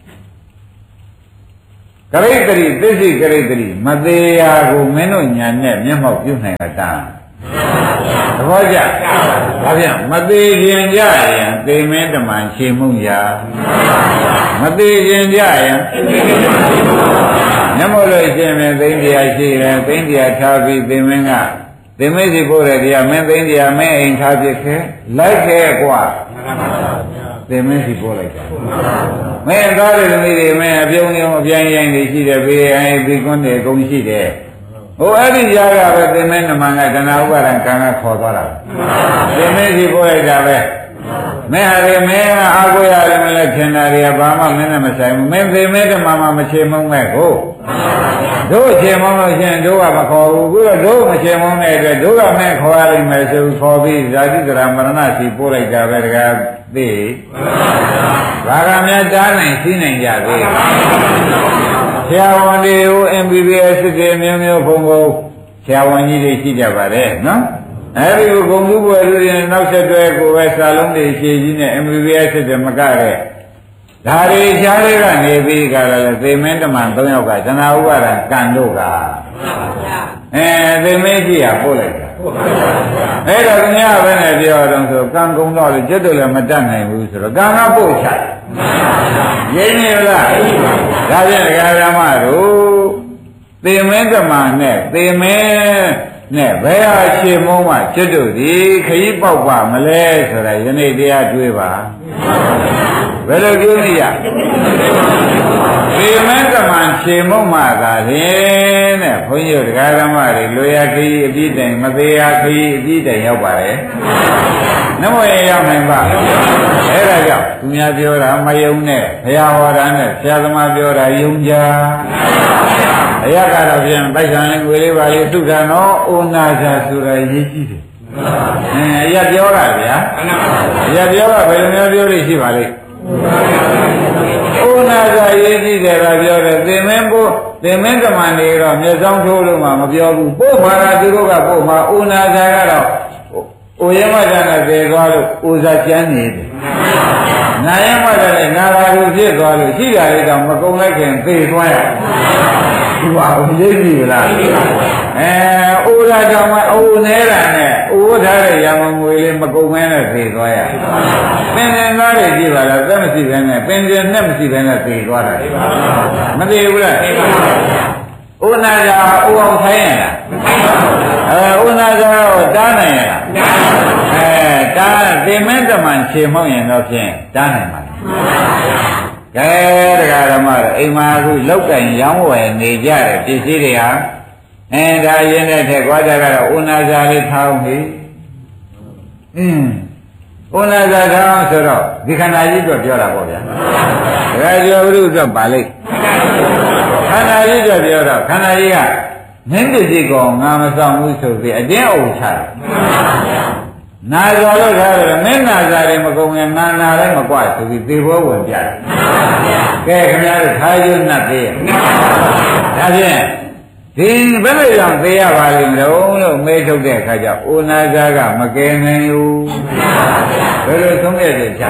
ကရိတ္တိသစ္စိကရိတ္တိမသေးရာကိုမင်းတို့ညာနဲ့မျက်မှောက်ပြုနိုင်တာသဘောကျဒါဖြင့်မသေးခြင်းကြရင်သေမင်းတမန်ရှင်းမှုရာမသေးခြင်းကြရင်မျက်မှောက်လို့ရှင်းမယ်သိန်းတရားရှိတယ်သိန်းတရားထားပြီးသေမင်းကသေမင်းစီပို့တဲ့တရားမင်းသိန်းတရားမင်းအိမ်ထားပြခဲ့လိုက်ခဲ့ကွာသေမင်းစီပို့လိုက်တာမင်းသားတွေသမီးတွေမင်းအပြုံးပြုံးအပြိုင်ရိုင်းတွေရှိတယ်ဘေးအိမ်ပြီးကွန်းတွေအကုန်ရှိတယ်ဟိုအဲ့ဒီကြားကပဲသေမင်းနမန်ကတဏှာဥပါဒံကံကခေါ်သွားတာသေမင်းစီပို့လိုက်တာပဲမင်းဟာလေမင်းကအာကိုရတယ်မလဲထင်တာတွေကဘာမှမင်းနဲ့မဆိုင်ဘူးမင်းသေမင်းတမန်မှမချေမုံမဲ့ကိုတို့ချေမုံလို့ရှိရင်တို့ကမခေါ်ဘူးခုတော့တို့မချေမုံတဲ့အတွက်တို့ကမင်းခေါ်ရလိမ့်မယ်ဆိုခေါ်ပြီးဇာတိကရာမရဏစီပို့လိုက်တာပဲတကားသိဘာကများတားနိုင်သိနိုင်ကြသေးဆရာဝန်တွေကို MBBS တွေမျိုးမျိုးဘုံဘုံဆရာဝန်ကြီးတွေရှိကြပါတယ်နော်အဲဒီဘုံမှုပွဲတွေနောက်ဆက်တွဲကိုပဲစာလုံးတွေရှည်ကြီးနဲ့ MBBS တွေမကတဲ့ဒါတွေရှားတွေကနေပြီးကြတယ်သေမင်းတမန်3ယောက်ကဇနာဥပါဒံကံတို့ကသေမင်းကြီးကပို့လိုက်တာအဲ့တော့ခင်ဗျားပဲနဲ့ပြောတော့ဆိုကံကုံတော့လေကျွတ်တယ်လည်းမတတ်နိုင်ဘူးဆိုတော့ကံကပို့ချရင်းနေလားဒါဖြင့်ဒကာဓမ္မတို့သေမင်းတမန်နဲ့သေမင်းနဲ့ဘယ်ဟာရှင်းမုံးမှကျွတ်တို့ဒီခရီးပေါက်ပါမလဲဆိုတာယနေ့တရားတွေးပါဘယ်လိုပြောနေရသေမင်းတမန်ရှင်းမုံးမှသာလင်းတဲ့ဘုန်းကြီးတို့ဒကာဓမ္မတွေလွေရခရီးအပြည့်တိုင်မသေးရခရီးအပြည့်တိုင်ရောက်ပါတယ်နမောရရောက်နိုင်ပါအဲ့ဒါကြောင့်သူများပြောတာမယုံနဲ့ဘုရားဟောတာနဲ့ဆရာသမားပြောတာယုံကြအရကတော့ပြန်ပိုက်ဆံလေးငွေလေးပါလေးသုထာနောဩနာဇာဆိုတာရေးကြည့်တယ်အရပြောတာဗျာအရပြောတာဘယ်လိုမျိုးပြောလို့ရှိပါလိမ့်ဩနာဇာရေးကြည့်တယ်ကပြောတယ်သင်မင်းပို့သင်မင်းကမန်တွေတော့မျက်စောင်းထိုးလို့မှမပြောဘူးပို့ပါလားသူတို့ကပို့မှာဩနာဇာကတော့ဩရမဇာနဲ့သေသွားလို့ဩဇာကျမ်းနေတယ်နာယမဇာနဲ့နာရာကိုဖြစ်သွားလို့ရှိတာလေးတော့မကုံလိုက်ခင်သေသွားရဒီပါဦးရိပ်ပြီလားဩရာကြောင့်ဩနေတာနဲ့ဩထားတဲ့ရမငွေလေးမကုံမဲနဲ့သေသွားရပင်ရှင်သားတွေကြည့်ပါလားသက်မရှိဘဲနဲ့ပင်ရှင်နဲ့မရှိဘဲနဲ့သေသွားတာမသေဘူးလားဩနာဇာဩအောင်ထိုင်းရလားဩနာဇာကိုတားနိုင်ရလားတားသေမင်းတမန်ခြေမောက်ရင်တော့ဖြင့်တားနိုင်ပါလားကဲတရားဓမ္မတွေအိမ်မှာအခုလောက်ကင်ရောင်းဝယ်နေကြတဲ့ပစ္စည်းတွေဟာဒါရင်းတဲ့ထက်ကြွားကြတော့ဥနာဇာလေးထားအောင်ပြီဥနာဇာထားအောင်ဆိုတော့ဒီခန္ဓာကြီးတော့ပြောတာပေါ့ဗျာဒါကြောင့်ဘုရုတော့ပါလိမ့်ခန္ဓာကြီးတော့ပြောတော့ခန္ဓာကြီးကမင်းပစ္စည်းကောင်ငါမဆောင်ဘူးဆိုပြီးအတင်းအုပ်ချတယ်နာဇာလို့ထားတယ်မင်းနာဇာတွေမကုန်ရင်ငါနာလည်းမကွဆိုပြီးသေဘောဝင်ပြတယ်ကဲခင်ဗျားတို့ထားရွတ်နှပ်သေးရဲ့ဒါဖြင့်ဒီဘယ်လိုကြောင့်သေရပါလိမ့်မလို့မေးထုတ်တဲ့အခါကျဩနာဇာကမကယ်နိုင်ဘူးဘယ်လိုသုံးရတဲ့ချာ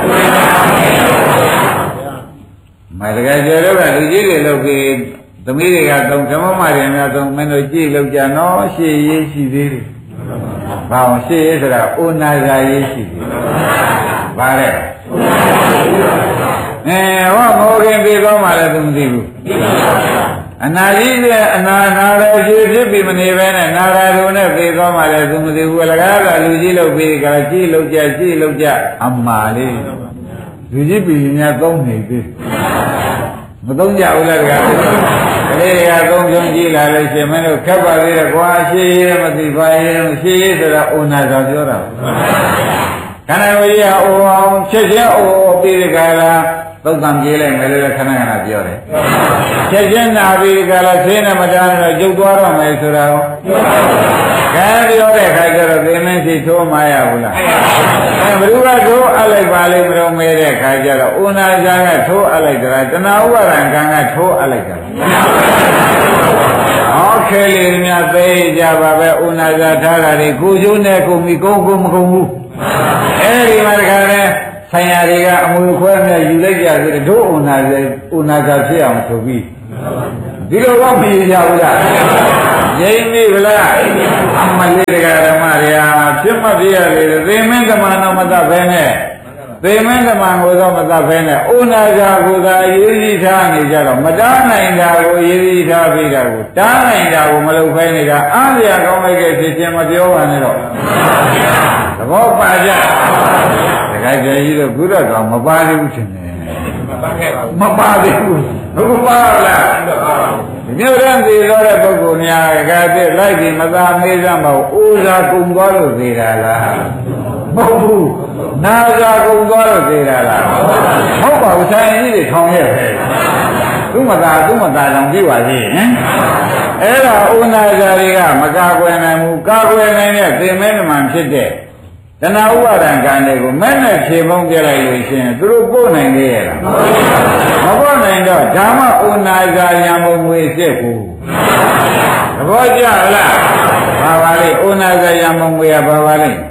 မတကယ်ကျော်တော့ကလူကြီးတွေလုပ်ပြီးသမီးတွေကသုံးဓမ္မမတွေများသုံးမင်းတို့ကြည့်လောက်ကြနော်ရှေ့ရေးရှိသေးတယ်ဘာအောင်ရှေ့ရေးဆိုတာဩနာဇာရေးရှိသေးတယ်ဘာလဲဟောမောခင်ပြေကောင်းမှလည်းသူမသိဘူးအနာကြီးတဲ့အနာရောရှိဖြစ်ပြီးမနေပဲနဲ့နာရာတို့နဲ့ပြေကောင်းမှလည်းသူမသိဘူးအလကားကလူကြီးလုပ်ပြီးကြကြည့်လောက်ကြအမှားလေးလူကြီးပြည်များသုံးနေသေးမသုံးကြဘူးလားတကားကလေးတွေကသုံးကြုံကြည့်လာလို့ရှင်မင်းတို့ခက်ပါသေးတယ်ကွာရှေးရေးမသိပါရဲ့ရှေးရေးဆိုတာဩနာဇာပြောတာခန္ဓာဝိရိယဩအောင်ချက်ချင်းဩပြီးဒီကလာသုတ်တံပြေးလိုက်မယ်လို့ခဏခဏပြောတယ်ချက်ချင်းနာပြီးဒီကလာဆင်းနေမတန်းတော့ကျုပ်သွားတော့မယ်ဆိုတာရောကဲပြောတဲ့ခါကျတော့သင်မင်းစီထိုးမရဘူးလားဘယ်သူကထိုးအပ်လိုက်ပါလိမ့်မလို့မဲတဲ့ခါကျတော့ဥနာဇာကထိုးအပ်လိုက်တာတဏှာဥပါဒံကံကထိုးအပ်လိုက်တာဟောခခဲလေများသေးကြပါပဲဥနာဇာထားတာတွေကိုကျိုးနဲ့ကုန်ပြီကုန်မကုန်ဘူးအဲဒီမှာတခါလဲဆိုင်ရာတွေကအမွေခွဲနဲ့ယူလိုက်ကြဆိုတော့ဥနာဇာဖြစ်အောင်ဆိုပြီးဒီလိုတော့မရကြဘူးလားငြိမ်းပြီဗလားအမလေးတကဓမ္မတွေဟာဖြစ်မပြရတယ်သေမင်းကမန်တော်မတတ်ပဲနဲ့သေမင်းကမန်ကိုတော့မတတ်ပဲနဲ့ဥနာဇာကိုသာအရေးကြီးထားနေကြတော့မတားနိုင်တာကိုအရေးကြီးထားပြီးတာကိုတားနိုင်တာကိုမလုပ်ဖဲနေတာအားရကောင်းလိုက်တဲ့ဖြစ်ချင်းမပြောပါနဲ့တော့သဘောပါကြတခါကျကြီးတော့ကုသတော်မပါသေးဘူးရှင်မပါသေးဘူးဘုရားပါလားမြို့ရန်သေးသောတဲ့ပုဂ္ဂိုလ်များကတည်းကလိုက်ပြီးမသာမေးစမ်းပါဘူးဥဇာကုံသွားလို့သေးတာလားမဟုတ်ဘူးနာဇာကုံသွားလို့သေးတာလားဟုတ်ပါဘူးဆိုင်ကြီးတွေထောင်ရဲ့ပဲသူမသာတောင်ပြပါသေးဟင်အဲ့ဒါဥနာဇာတွေကမကာကွယ်နိုင်ဘူးကာကွယ်နိုင်တဲ့သင်္မဲနမှန်ဖြစ်တဲ့တဏှာဥပါဒံကံတွေကိုမဲ့နဲ့ဖြေပုံးပြလိုက်လို့ရှိရင်သူတို့ပို့နိုင်သေးရဲ့လားမပို့နိုင်တော့ဓမ္မဥနာဇာယံဘုံငွေစစ်ကိုသဘောကျလားဘာပါလဲဥနာဇာယံဘုံငွေကဘာပါလဲတ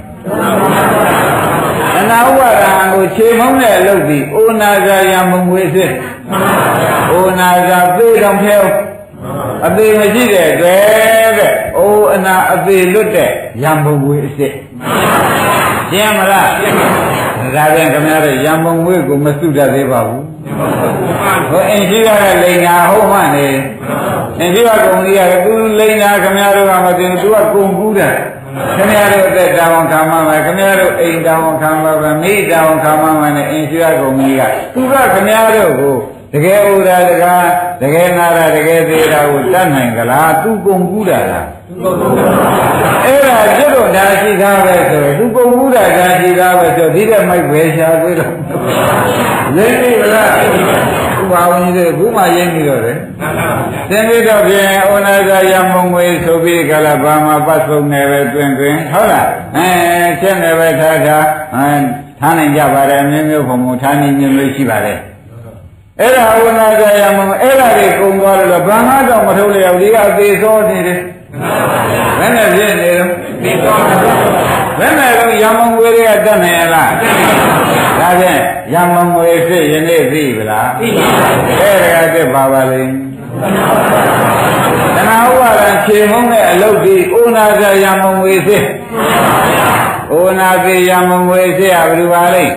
ဏှာဥပါဒံကိုဖြေပုံးတဲ့အလုပ်ဒီဥနာဇာယံဘုံငွေစစ်ဥနာဇာသေတော်ဖြဲအသေးမရှိတဲ့အတွက်တဲ့။အိုးအနာအသေးလွတ်တဲ့ရံပုံငွေအစ်စ်။ရှင်းမလား။ဒါပြန်ခင်ဗျားတို့ရံပုံငွေကိုမစုတတ်သေးပါဘူး။ဟိုအင်ရှိရတဲ့လိန်နာဟုတ်မှနေ။အင်ရှိရကုံကြီးကသူလိန်နာခင်ဗျားတို့ကမသိဘူးသူကကုံကူးတယ်။ခင်ဗျားတို့အသက်တောင်းခံမှမယ်ခင်ဗျားတို့အိမ်တောင်းခံမှပဲမိတောင်းခံမှမယ်နဲ့အင်ရှိရကုံကြီးကသူကခင်ဗျားတို့ကိုတကယ်ဥဒါတကားတကယ်နာတာတကယ်သေးတာကိုတတ်နိုင်ကြလားသူကုန်ကူးတာလားအဲ့ဒါကျွတ်တော့ဒါရှိသားပဲဆိုသူကုန်ကူးတာဒါရှိသားပဲဆိုဒီတဲ့မိုက်ပဲရှားသေးတော့ရင်းပြီလားဥပါဝင်ကြီးကခုမှရင်းပြီးတော့တယ်သင်္ကေတဖြင့်ဩနာဇာယမုံငွေဆိုပြီးကြလားဘာမှပတ်ဆုံးနေပဲတွင်ဟုတ်လားချက်နေပဲထားနိုင်ကြပါတယ်မျိုးမျိုးပုံပုံထားနေမျိုးရှိပါတယ်အဲ့ဒါဝနာကြရမအဲ့ဒါတွေကုန်သွားလို့ဘာမှတော့မထုတ်လျောက်ဒီကအသေးစောနေတယ်ဘယ်နဲ့ဖြစ်နေတော့ဘယ်နဲ့တော့ရမုံဝေတွေကတတ်နိုင်ရလားဒါဖြင့်ရမုံဝေဖြစ်ယနေ့သိပြီလားသိပါဘူးအဲ့ဒါကတည်းပါပါလိမ့်တဏှာဥပါဒံခြေမုံတဲ့အလုပ်ဒီဩနာကြရမုံဝေဖြစ်ဩနာကြရမုံဝေဖြစ်ရဘယ်လိုပါလိမ့်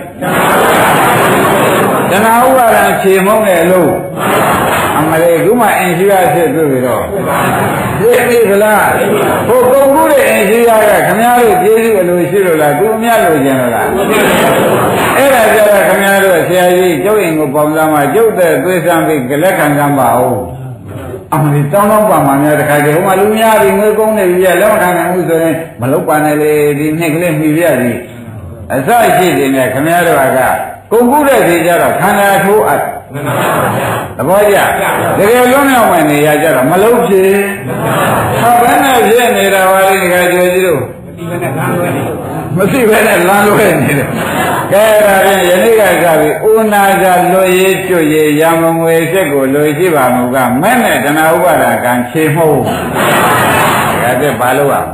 တဏှာဥပါဒံခြေမုံတဲ့အလို့အမလေးခုမှအင်ရှိရဖြစ်တွေ့ပြီတော့သိပြီခလားဟိုကုန်ကူးတဲ့အင်ရှိရကခမည်းတော်ကျေးဇူးအလိုရှိလို့လားသူအမြတ်လိုချင်လို့လားအဲ့ဒါကြတော့ခမည်းတော်ဆရာကြီးကျုပ်အိမ်ကိုပေါင်းစားမှကျုပ်တဲ့သွေးဆန်းပြီးလက်ခံစမ်းပါဦးအမလေးတောင်းတော့ပါမှများတခါကျဟိုမှာလူများပြီးငွေကုန်နေပြီလက်မခံနိုင်ဘူးဆိုရင်မလုပ်ပါနဲ့လေဒီနှစ်ကလေးမှီပြရစီအစရှိတယ်နဲ့ခမည်းတော်ကကုန်ကူးတဲ့ဒီကြတော့ခန္ဓာထိုးအပ်သဘောကျတကယ်လုံးမြောက်ဝင်နေရကြတော့မလုံးဖြစ်ဟာဘယ်နဲ့ဖြစ်နေတာပါလဲဒီကကြွကြီးတို့မသိဘဲနဲ့လမ်းလွဲနေတယ်ကဲဒါဖြင့်ယနေ့ကစပြီးဥနာဇာလွတ်ရေးကျွတ်ရေးရမငွေစစ်ကိုလွယ်ရှိပါမူကမဲ့နဲ့တဏှာဥပါဒကံခြေမှုတ်ဒါပြဘာလို့อ่ะ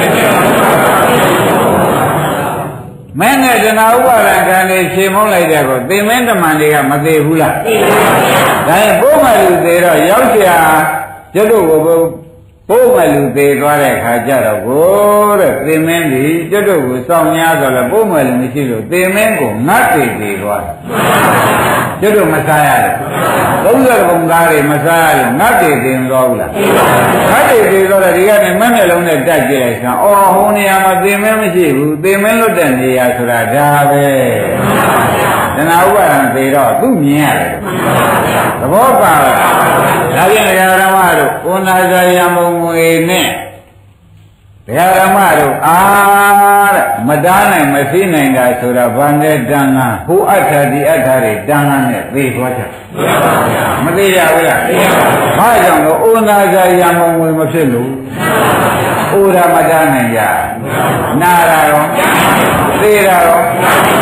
မဲနဲ့တဏှာဥပါဒံကံလေးခြေမုံးလိုက်တဲ့ကိုသင်မင်းတမန်တွေကမသေးဘူးလားသိပါဘူးဒါရင်ပိုးမလူသေးတော့ရောက်เสียကျွတ်တို့ကိုပိုးမလူသေးသွားတဲ့ခါကျတော့ကိုတဲ့သင်မင်းဒီကျွတ်တို့ကိုစောင့်များဆိုလဲပိုးမလူမရှိလို့သင်မင်းကိုငတ်သေးသွားကျွတ်တို့မစားရတယ်30ဘုံသားတွေမစားရလို့ငတ်သေးသွားဘူးလားငတ်သေးသွားတော့ဒီကနေမက်မျက်လုံးနဲ့တက်ကြည့်လိုက်စမ်းအော်ဟိုနေရာမှာသင်မင်းမရှိဘူးသင်မင်းလွတ်တဲ့နေရာဆိုတာဒါပဲတဏှာဥပါဒံသေးတော့သူမြင်ရတယ်သဘောပါလားဒါပြန်ဓမ္မတို့ဩနာဇာယမုံငွေနဲ့ဓမ္မတို့တဲ့မတားနိုင်မသိနိုင်တာဆိုတာဘာနဲ့တန်ခါဟိုအဋ္ဌဒီအဋ္ဌတွေတန်ခါနဲ့သိသွားကြမသိရဘူးလားဘာကြောင့်လို့ဩနာဇာယမုံငွေမဖြစ်လို့ဩရာမတားနိုင်ကြနာရာရောသိရာရော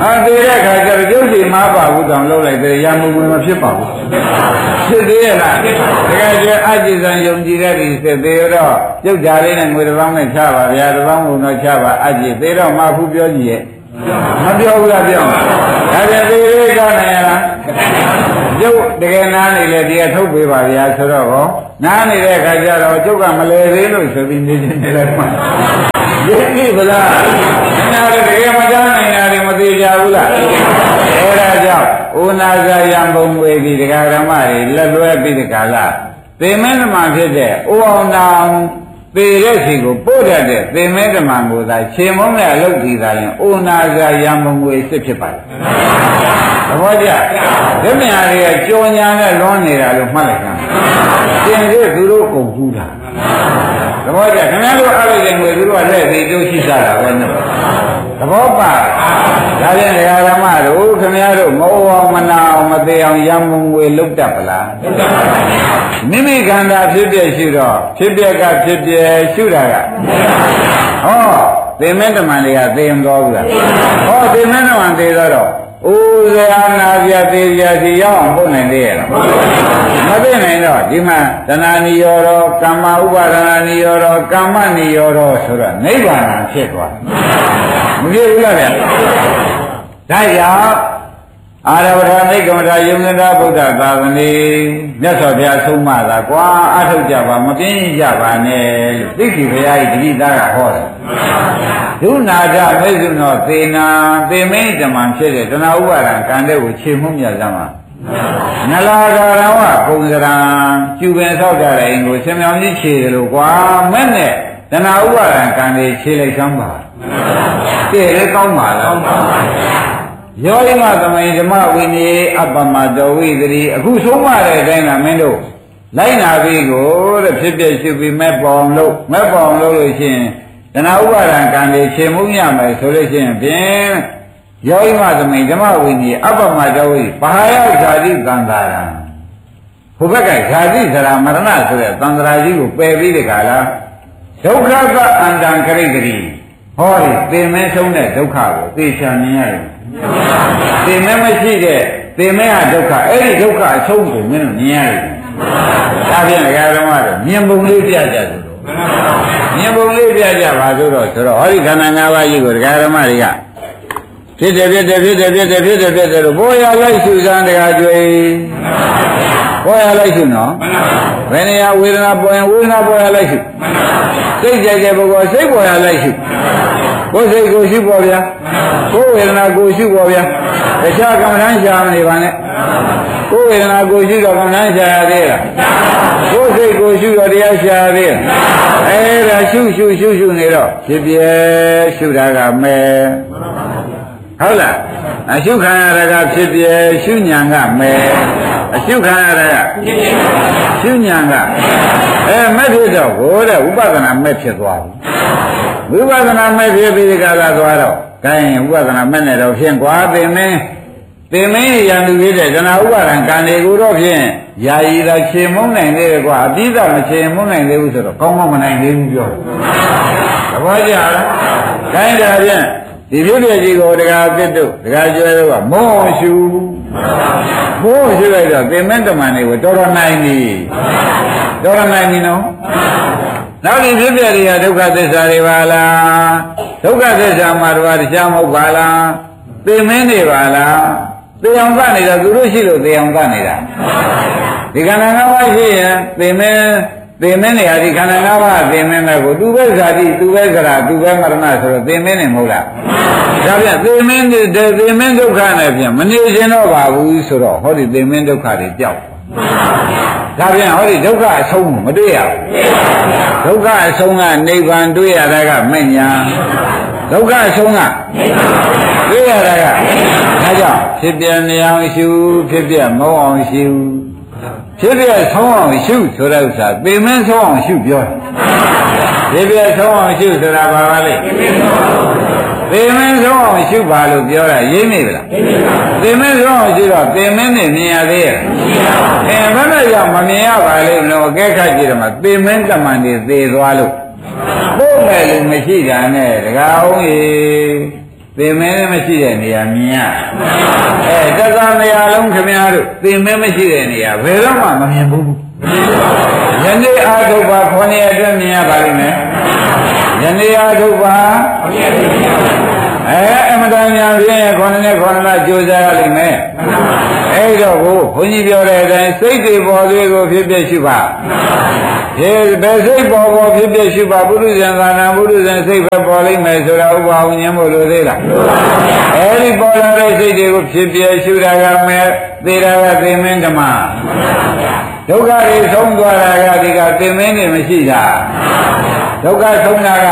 သေးတဲ့ခါကျတော့ကျုပ်စီမပါဘူးတောင်လှုပ်လိုက်တယ်ရံမှုဝင်မဖြစ်ပါဘူးဖြစ်သေးရဲ့လားတကယ်ကျအကြည်စံယုံကြည်တဲ့ဒီစစ်သေးတော့ကျုပ်ဓာလေးနဲ့ငွေတစ်ပေါင်းနဲ့ချပါဗျာတစ်ပေါင်းကုန်တော့ချပါအကြည်သေးတော့မှဘူးပြောကြည့်ရဲ့မပြောဘူးလားပြောဒါပြန်သေးလေးကောင်းနိုင်ရလားကျုပ်တကယ်နားနေလေဒီကထုတ်ပေးပါဗျာဆိုတော့ဟောနားနေတဲ့ခါကျတော့ကျုပ်ကမလဲသေးလို့ဆိုပြီးနေနေလိုက်မှရည်ပြီဗလားနားတကယ်မကြားနိုင်တာတွေမသိကြဘူးလားအဲဒါကြောင့်ဥနာဇာယံဘုံဝေဒီတရားဓမ္မတွေလက်လွဲပြီးဒီကလာသေမင်းဓမ္မဖြစ်တဲ့ဥအောင်တောင်ပေတဲ့စီကိုပို့တတ်တဲ့သေမင်းဓမ္မကိုသာခြေမုံးနဲ့အလုပ်တည်တာရင်ဥနာဇာယံဘုံဝေစစ်ဖြစ်ပါတယ်သဘောကျဓမ္မရာတွေကကြောညာနဲ့လွန်နေတာလို့မှတ်လိုက်တာသင်တို့သူတို့ကုန်ကူးတာသဘောကျခင်ဗျားတို့အားလို့ရင်ငွေသူတို့ကလက်ပြီးကျိုးရှိစားတာပဲနော်သဘောပါဒါဖြင့်ဒကာဓမ္မတို့ခင်ဗျားတို့မဟုတ်အောင်မနာအောင်မသေးအောင်ရံမုံငွေလုတ်တတ်ပလားလုတ်တတ်ပါဘူးမိမိခန္ဓာဖြစ်ပြရှုတော့ဖြစ်ပြကဖြစ်ပြရှုတာကဟောသေမင်းတမန်တွေကသေမတော်ဘူးလားဟောသေမင်းတမန်သေတော့ဥဇာနာပြသေးပြစီရောက်အောင်ပို့နိုင်သေးရဲ့လားမသိနိုင်တော့ဒီမှာတဏှာနိရောဓကမ္မဥပါဒနာနိရောဓကမ္မနိရောဓဆိုတော့နိဗ္ဗာန်ဖြစ်သွားမဖြစ်ဘူးလားဗျာဒါကြောင့်အာရဝဋ္ဌနိကမထာယုံနတာဗုဒ္ဓသာသနေမြတ်စွာဘုရားဆုံးမတာကွာအထုတ်ကြပါမပြင်းကြပါနဲ့လို့သိက္ခာဘုရားဤတတိသားကဟောတယ်ဒုနာကြမေဇုနောသေနာသေမင်းဓမ္မဖြစ်တဲ့တဏှာဥပါဒံကံတဲ့ကိုခြေမှုမြတ်စမ်းပါနလာကာရဝပုံစရံကျူပင်ဆောက်ကြတဲ့အိမ်ကိုဆင်မြောင်ကြီးခြေတယ်လို့ကွာမဲ့နဲ့တဏှာဥပါဒံကံတွေခြေလိုက်စမ်းပါတည့်လည်းကောင်းပါလားယောဂိမသမိန်ဓမ္မဝိနည်းအပ္ပမတောဝိသတိအခုဆုံးမတဲ့အတိုင်းကမင်းတို့လိုက်နာပြီးကိုတဲ့ဖြစ်ဖြစ်ရှုပြီးမဲ့ပေါအောင်လို့လို့ရှိရင်တဏှာဥပါဒံကံတွေခြေမှုရမယ်ဆိုလို့ရှိရင်ဖြင့်ယောဂိမသမိန်ဓမ္မဝိနည်းအပ္ပမတောဝိဘာယောဇာတိကံတာရံဘုဘက်ကဇာတိဇရာမရဏဆိုတဲ့သံဃာကြီးကိုပယ်ပြီးတဲ့ခါလားဒုက္ခကအန္တံခရိတ္တိဟောဒီသင်မဲဆုံးတဲ့ဒုက္ခကိုသိချင်မြင်ရတယ်သင်မဲမရှိတဲ့သင်မဲဟာဒုက္ခအဲ့ဒီဒုက္ခအဆုံးကိုမင်းတို့မြင်ရတယ်ဒါဖြင့်ဒကာဓမ္မတို့မြင်ပုံလေးပြကြဆိုတော့မြင်ပုံလေးပြကြပါဆိုတော့ဟောဒီခန္ဓာ၅ပါးကြီးကိုဒကာဓမ္မတွေကဖြစ်တယ်လို့ဘောရလိုက်ရှုစမ်းတရားကျွေးဘောရလိုက်ရှုနော်ဘယ်နေရာဝေဒနာပေါ်ရင်ဝေဒနာပေါ်ရလိုက်ရှုစိတ်ကြိုက်တဲ့ပုဂ္ဂိုလ်စိတ်ပေါ်ရလိုက်ရှုကိုယ်စိတ်ကိုရှုပေါ်ဗျာကိုယ်ဝေဒနာကိုရှုပေါ်ဗျာတခြားကမ္မဋ္ဌာန်းရှာမနေပါနဲ့ကိုယ်ဝေဒနာကိုရှုတော့ကမ္မဋ္ဌာန်းရှာရသေးလားကိုယ်စိတ်ကိုရှုတော့တရားရှာရသေးလားအဲ့ဒါရှုနေတော့ဖြစ်ပြရှုတာကမဲ့ဟုတ်လားအရှုခံရတာကဖြစ်ပြရှုညာကမဲ့အရှုခံရတာကရှုညာကမဲ့ဖြစ်တော့ဟိုတဲ့ဥပဒနာမဲ့ဖြစ်သွားပြီဝိပဿနာမဲ့ဖြစ်ပြီးဒီကလာသွားတော့ဒါရင်ဥပဒနာမဲ့နဲ့တော့ဖြင့်ကွာသင်မင်းရန်သူဖြစ်တဲ့ဇနာဥပါဒံကံတွေကိုတော့ဖြင့်ယာယီသာခြေမုံနိုင်သေးတယ်ကွာအတိအကျမခြေမုံနိုင်သေးဘူးဆိုတော့ကောင်းမနိုင်သေးဘူးပြောတယ်သဘောကျလားဒါရင်ဒါဖြင့်ဒီဖြစ်ပြကြီးကိုတရားသစ်တို့တရားကျွဲတို့ကမောရှုလိုက်တော့သင်မင်းတမန်တွေကိုတော်တော်နိုင်ပြီနော်နောက်ဒီဖြစ်ပြတွေကဒုက္ခသစ္စာတွေပါလားဒုက္ခသစ္စာမှာတော့တရားမဟုတ်ပါလားသိမင်းနေပါလားသိအောင်ကနေတော့သူတို့ရှိလို့သိအောင်ကနေတာဒီခန္ဓာ၅ပါးရှိရင်သိမင်းနေရာဒီခန္ဓာ၅ပါးသိမင်းနဲ့ကိုသူပဲဇာတိသူပဲဇရာသူပဲမရဏဆိုတော့သိမင်းနေမဟုတ်လားဒါပြန်သိမင်းဒုက္ခနဲ့ပြန်မနေရှင်တော့ပါဘူးဆိုတော့ဟောဒီသိမင်းဒုက္ခတွေကြောက်ဒါပြန်ဟောဒီဒုက္ခအဆုံးမတွေ့ရဘူးဒုက္ခအဆုံးကနိဗ္ဗာန်တွေ့ရတာကမဲ့ညာဒုက္ခအဆုံးကတွေ့ရတာကဒါကြောင့်ဖြစ်ပြနေအောင်ရှုဖြစ်ပြမဟုတ်အောင်ရှုဖြစ်ပြဆုံးအောင်ရှုဆိုတဲ့ဥစ္စာပေမင်းဆုံးအောင်ရှုပြောတယ်ဖြစ်ပြဆုံးအောင်ရှုဆိုတာဘာပါလဲပေမင်းဆုံးအောင်ရှုပါလို့ပြောတာရင်းနေပြီလားပေမင်းဆုံးအောင်ရှုတော့ပေမင်းနဲ့မြင်ရသေးရဲ့ဘယ်နဲ့ကြောင့်မမြင်ရပါလိမ့်မလို့အကဲခတ်ကြည့်တယ်မှာပေမင်းတမန်တွေသေသွားလို့ပို့မယ်လို့မရှိတာနဲ့တကားအောင်ကြီးသေသေမဲမရှိတဲ့နေရာမြင်ရတက္ကမရလုံးခင်ဗျားတို့သေမဲမရှိတဲ့နေရာဘယ်တော့မှမမြင်ဘူးယနေ့အာထုပ်ပါ9ရက်အတွင်းမြင်ရပါလိမ့်မယ်ယနေ့အာထုပ်ပါအမတန်များပြည့်9နဲ့9လကြိုးစားရလိမ့်မယ်အဲ့တော့ဘုန်းကြီးပြောတဲ့အတိုင်းစိတ်တွေပေါ်လေးကိုဖြစ်ဖြစ်ရှိပါဒီဘယ်စိတ်ပေါ်ဖြစ်ဖြစ်ရှိပါပုရိသံသာနာပုရိသံစိတ်ပဲပေါ်လိမ့်မယ်ဆိုတာဥပဝဉ္ဇဉ်မို့လို့သေးလားအဲ့ဒီပေါ်လာတဲ့စိတ်တွေကိုဖြစ်ဖြစ်ရှိတာကမဲ့သေတာကသေမင်းဓမ္မဒုက္ခတွေဆုံးသွားတာကဒီကသေမင်းတွေမရှိတာဒုက္ခဆုံးတာက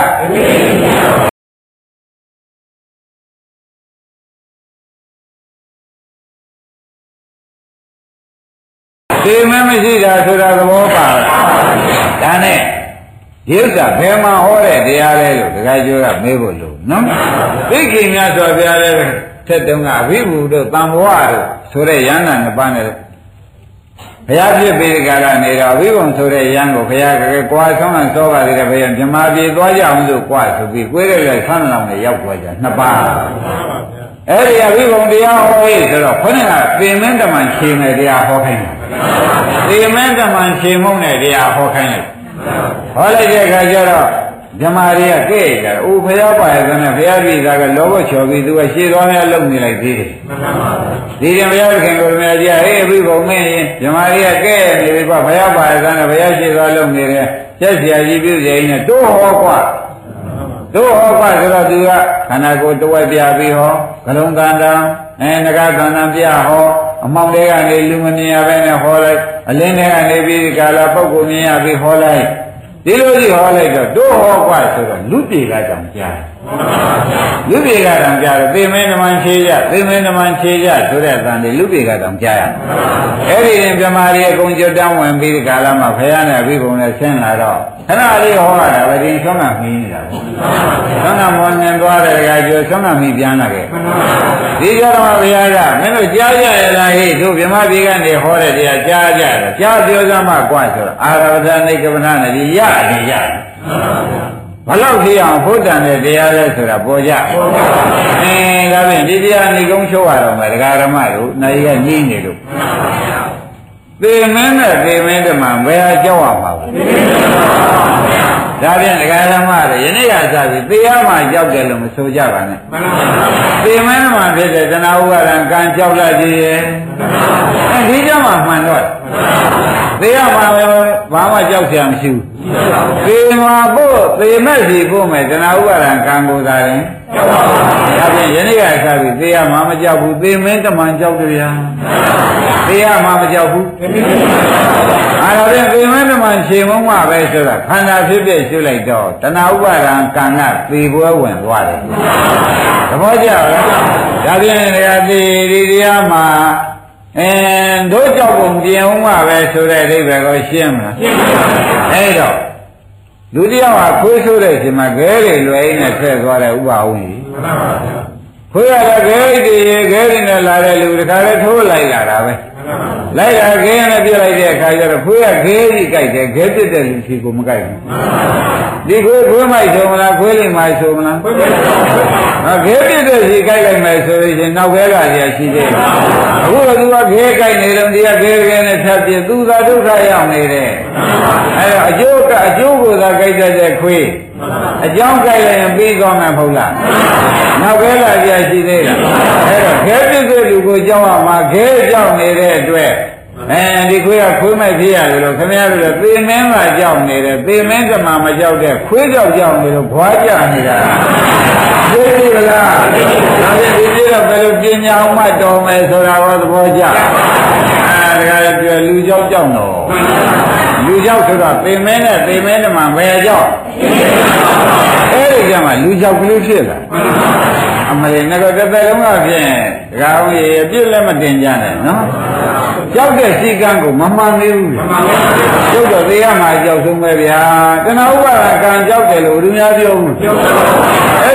သေမင်းမရှိတာဆိုတာသဘောပါဒါနဲ့ဒီဥစ္စာဘယ်မှာဟောတဲ့တရားလဲလို့ဒကာကျော်ကမေးဖို့လို့နော်သိခင်များဆိုပြရဲထက်တုန်းကအဘိဗုဒ္ဓသံဘဝတို့ဆိုတဲ့ယန္တာနှစ်ပါးနဲ့ဘုရားဖြစ်ပေဒီကရနေတော့ဝိဘုံဆိုတဲ့ယံကိုဘုရားကကွာဆုံးအောင်စောပါသေးတယ်ဘုရားမြမပြေသွားကြအောင်လို့ကွာဆိုပြီးကိုယ်ရဲ့ဆန်းလောင်နဲ့ရောက်သွားကြနှစ်ပါးအဲ့ဒီအဘိဗုံတရားဟောရေးဆိုတော့ခေါင်းကသေမင်းတမန်ရှင်တဲ့တရားဟောခိုင်းတယ်သေမင်းတမန်ရှင်မုံတဲ့တရားဟောခိုင်းတယ်ဟောလိုက်တဲ့အခါကျတော့ဓမ္မတွေကကဲ့ကြတယ်။အိုးဘုရားပါရဲ့ကနေဘုရားပြည်သားကလောဘချော်ပြီးသူကရှေ့သွားများလုံနေလိုက်သေးတယ်။ဒီရင်ဘုရားခင်ကိုယ်များကြီးဟေးဘိဗုံမင်းရင်ဓမ္မတွေကကဲ့နေပြီပေါ့ဘုရားပါရဲ့ကနေဘုရားရှေ့သွားလုံနေတယ်။ချက်ဆရာကြီးပြုစေရင်တိုးဟောကွာ။တိုးဟောကွာဆိုတော့သူကခန္ဓာကိုယ်တဝက်ပြပြီးဟောကလုံးတန်တန်ငကားတန်တန်ပြဟောအမောင်တွေကနေလူမမြင်ရဘဲနဲ့ဟောလိုက်အလင်းတွေကနေပြီးကာလပုဂ္ဂိုလ်မြင်ရပြီးဟောလိုက်ဒီလိုကြီးဟောလိုက်တော့တို့ဟောကွာဆိုတော့လူပြေကတောင်ကြားလူပြေကတောင်ကြားတော့သေမင်းဓမ္မခြေရသေမင်းဓမ္မခြေရဆိုတဲ့အတန်တွေလူပြေကတောင်ကြားရအဲ့ဒီရင်ပြမာရီအကုန်ကြွတန်းဝင်ပြီးကာလမှာဘုရားနဲ့အဘိဗုံနဲ့ဆင်းလာတော့ခဏလေးဟောရတာပဲဒီဆုံးကမီးနေတာပေါ့ဆုံးကမောနေသွားတဲ့ကကျော်ဆုံးကမီးပြန်လာခဲ့ဒီကြတော့ဘုရားကမင်းတို့ကြားကြရလားဟိတို့ဗြဟ္မပြည်ကနေဟောတဲ့တရားကြားကြတယ်ကြားပြောစမ်းမှကွာဆိုတော့အာရဝဇ္ဇနိကပနာနဲ့ဒီရတယ်ဘလောက်ဖြစ်အောင်ဘုဒ္ဓံတဲ့တရားလဲဆိုတာပေါ်ကြဒါဖြင့်ဒီတရားနေကုန်းချိုးရတော့မယ်ဒကာဓမ္မတို့နိုင်ရညင်းနေလို့သေမင်းနဲ့သေမင်းတမန်ဘယ်ဟာကြောက်ရမှာလဲဒါဖြင့်ဒကာဓမ္မတွေယနေ့ကစပြီးသေရမှာကြောက်တယ်လို့မဆိုကြပါနဲ့သေမင်းတမန်ဖြစ်တဲ့တဏှာဥပါဒံကံကြောက်လာကြည့်ရဲ့ဒီကြောင့်မှမှန်တော့သေရမှာပဲဘာမှကြောက်စရာမရှိဘူးသေမှာဖို့သေမဲ့စီဖို့မဲ့တဏှာဥပါဒံကံကိုသာရင်ဒါဖြင့်ယနေ့ကစပြီးသေရမှာမကြောက်ဘူးသေမင်းတမန်ကြောက်တယ်ဗျာသေရမှာမကြောက်ဘူးအဲ့ဒါဖြင့်သေမင်းတမန်ခြေမုံမှပဲဆိုတာခန္ဓာဖြစ်ဖြစ်ရှုလိုက်တော့တဏှာဥပါဒံကံကသေပွဲဝင်သွားတယ်သဘောကျလားဒါဖြင့်ဒီတရားမှာတို့ကြောက်ပုံပြင်ဦးမှာပဲဆိုတဲ့အိဗယ်ကိုရှင်းမလားရှင်းပါဘူးအဲ့တော့လူတယောက်ကခွေးဆိုးတဲ့အချိန်မှာခဲတွေလွယ်ရင်းနဲ့ဆက်သွားတဲ့ဥပဝင်းကြီးမှန်ပါဗျာခွေးရတဲ့ခဲတွေနဲ့လာတဲ့လူတခါလဲထိုးလိုက်လာတာပဲလိုက်လာခဲနဲ့ပြလိုက်တဲ့အခါကျတော့ခွေးကခဲကြီးကြိုက်တယ်ခဲပြစ်တဲ့လူဖြီကိုမကြိုက်ဘူးဒီခွေးမိုက်ဆိုမလားခွေးလိမ္မာဆိုမလားခဲပြစ်တဲ့ဖြီကြိုက်လိုက်မယ်ဆိုရင်နောက်ခဲကကြီးရှိသေးတယ်အခုတော့သူကခဲကြိုက်နေတော့ဒီကခဲနဲ့ဖြတ်ပြသူသာဒုက္ခရောက်နေတယ်အဲတော့အကျိုးကိုသာကြိုက်တဲ့ခွေးအကြောင်းကြိုက်လိုက်ရင်ပြီးသွားမှာမဟုတ်လားနောက်ခဲကကြီးရှိသေးလားအဲတော့ခဲပြစ်တဲ့လူကိုကြောက်ရမှာခဲကြောက်နေတဲ့အတွက်ဒီခွေးကခွေးမိုက်ဖြစ်ရတယ်လို့ခင်ဗျားတို့သေမင်းကကြောက်နေတယ်သေမင်းကမှမကြောက်တဲ့ခွေးကြောက်နေလို့ဘွားကြနေတာသိပြီလားဒါဖြင့်ဒီကြည့်တော့ဘယ်လိုပညာအောင်မှတော်မယ်ဆိုတာဟောသဘောကျဒါကလည်းလူကြောက်တော့လူကြောက်ဆိုတော့သေမင်းနဲ့သေမင်းတမန်ဘယ်ကြောက်အဲ့ဒီကမှလူကြောက်ကလေးဖြစ်လာအမလေးငါတို့တစ်သက်လုံးကဖြင့်ဒကာအောင်ရေအပြစ်လည်းမတင်ကြနဲ့နော်ကြောက်တဲ့စီကံကိုမမှန်သေးဘူးကျုပ်တော့သေရမှာကြောက်ဆုံးပဲဗျာတဏှာဥပါဒကံကြောက်တယ်လို့လူများပြောဘူးအဲ့ဒီ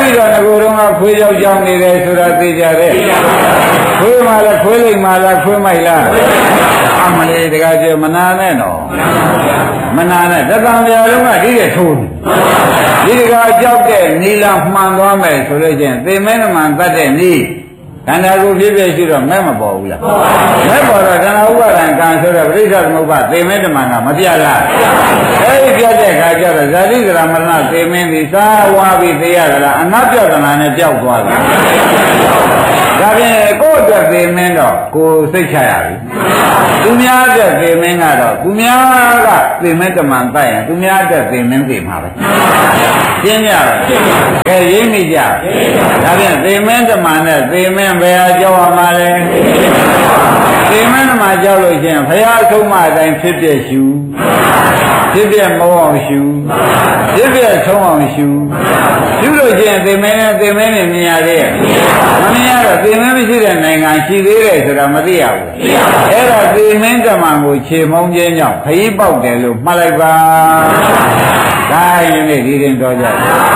ဒီတော့ငကိုယ်တော့ခွေးရောက်ကြောင်းနေတယ်ဆိုတာသိကြတယ်ခွေးမှလည်းခွေးလိမ့်မှလားခွေးမိုက်လားအမလေးတကားကျမနာနဲ့တော့မနာနဲ့တသံပြာလုံးကဒီရဲ့ထိုးဒီတကားကြောက်တဲ့နီလာမှန်သွားမယ်ဆိုလို့ချင်းသေမဲနမှန်တတ်တဲ့နီးခန္ဓာကိုယ်ဖြစ်ဖြစ်ရှိတော့မဲ့မပေါ်ဘူးလားမဲ့ပေါ်တော့ခန္ဓာဥပါဒံကံဆိုတော့ပရိစ္ဆေသမုပ္ပါသေမဲတမန်ကမပြလားအဲဒီပြတဲ့အခါကျတော့ဇာတိကရမရဏသေမင်းဒီသာဝါပြီးသေရတာလားအနတ်ပြောက်တနာနဲ့ပြောက်သွားတယ်ဒါဖြင့်ကိုယ့်အတွက်သေမင်းတော့ကိုယ်စိတ်ချရပြီသူများအတွက်သေမင်းကတော့သူများကသေမင်းတမန်တိုက်ရင်သူများအတွက်သေမင်းသေမှာပဲရှင်းကြပါကဲရိပ်မိကြဒါဖြင့်သေမင်းတမန်နဲ့သေမင်းဘယ်ဟာကြောက်ရမှာလဲသေမင်းတမန်ကြောက်လို့ရှိရင်ဘုရားဆုံးမအတိုင်းဖြစ်ပြရှုဖြစ်ပြမအောင်ရှုဖြစ်ပြဆုံးအောင်ရှုရှုလို့ရှိရင်သေမင်းနဲ့သေမင်းနဲ့မြင်ရသေးရဲ့မမြင်ရတော့သေမင်းမရှိတဲ့နိုင်ငံရှိသေးတယ်ဆိုတာမသိရဘူးအဲ့ဒါသေမင်းတမန်ကိုခြေမုံခြင်းကြောင့်ခရီးပေါက်တယ်လို့မှတ်လိုက်ပါဒါရင်လေဒီရင်တော်ကြ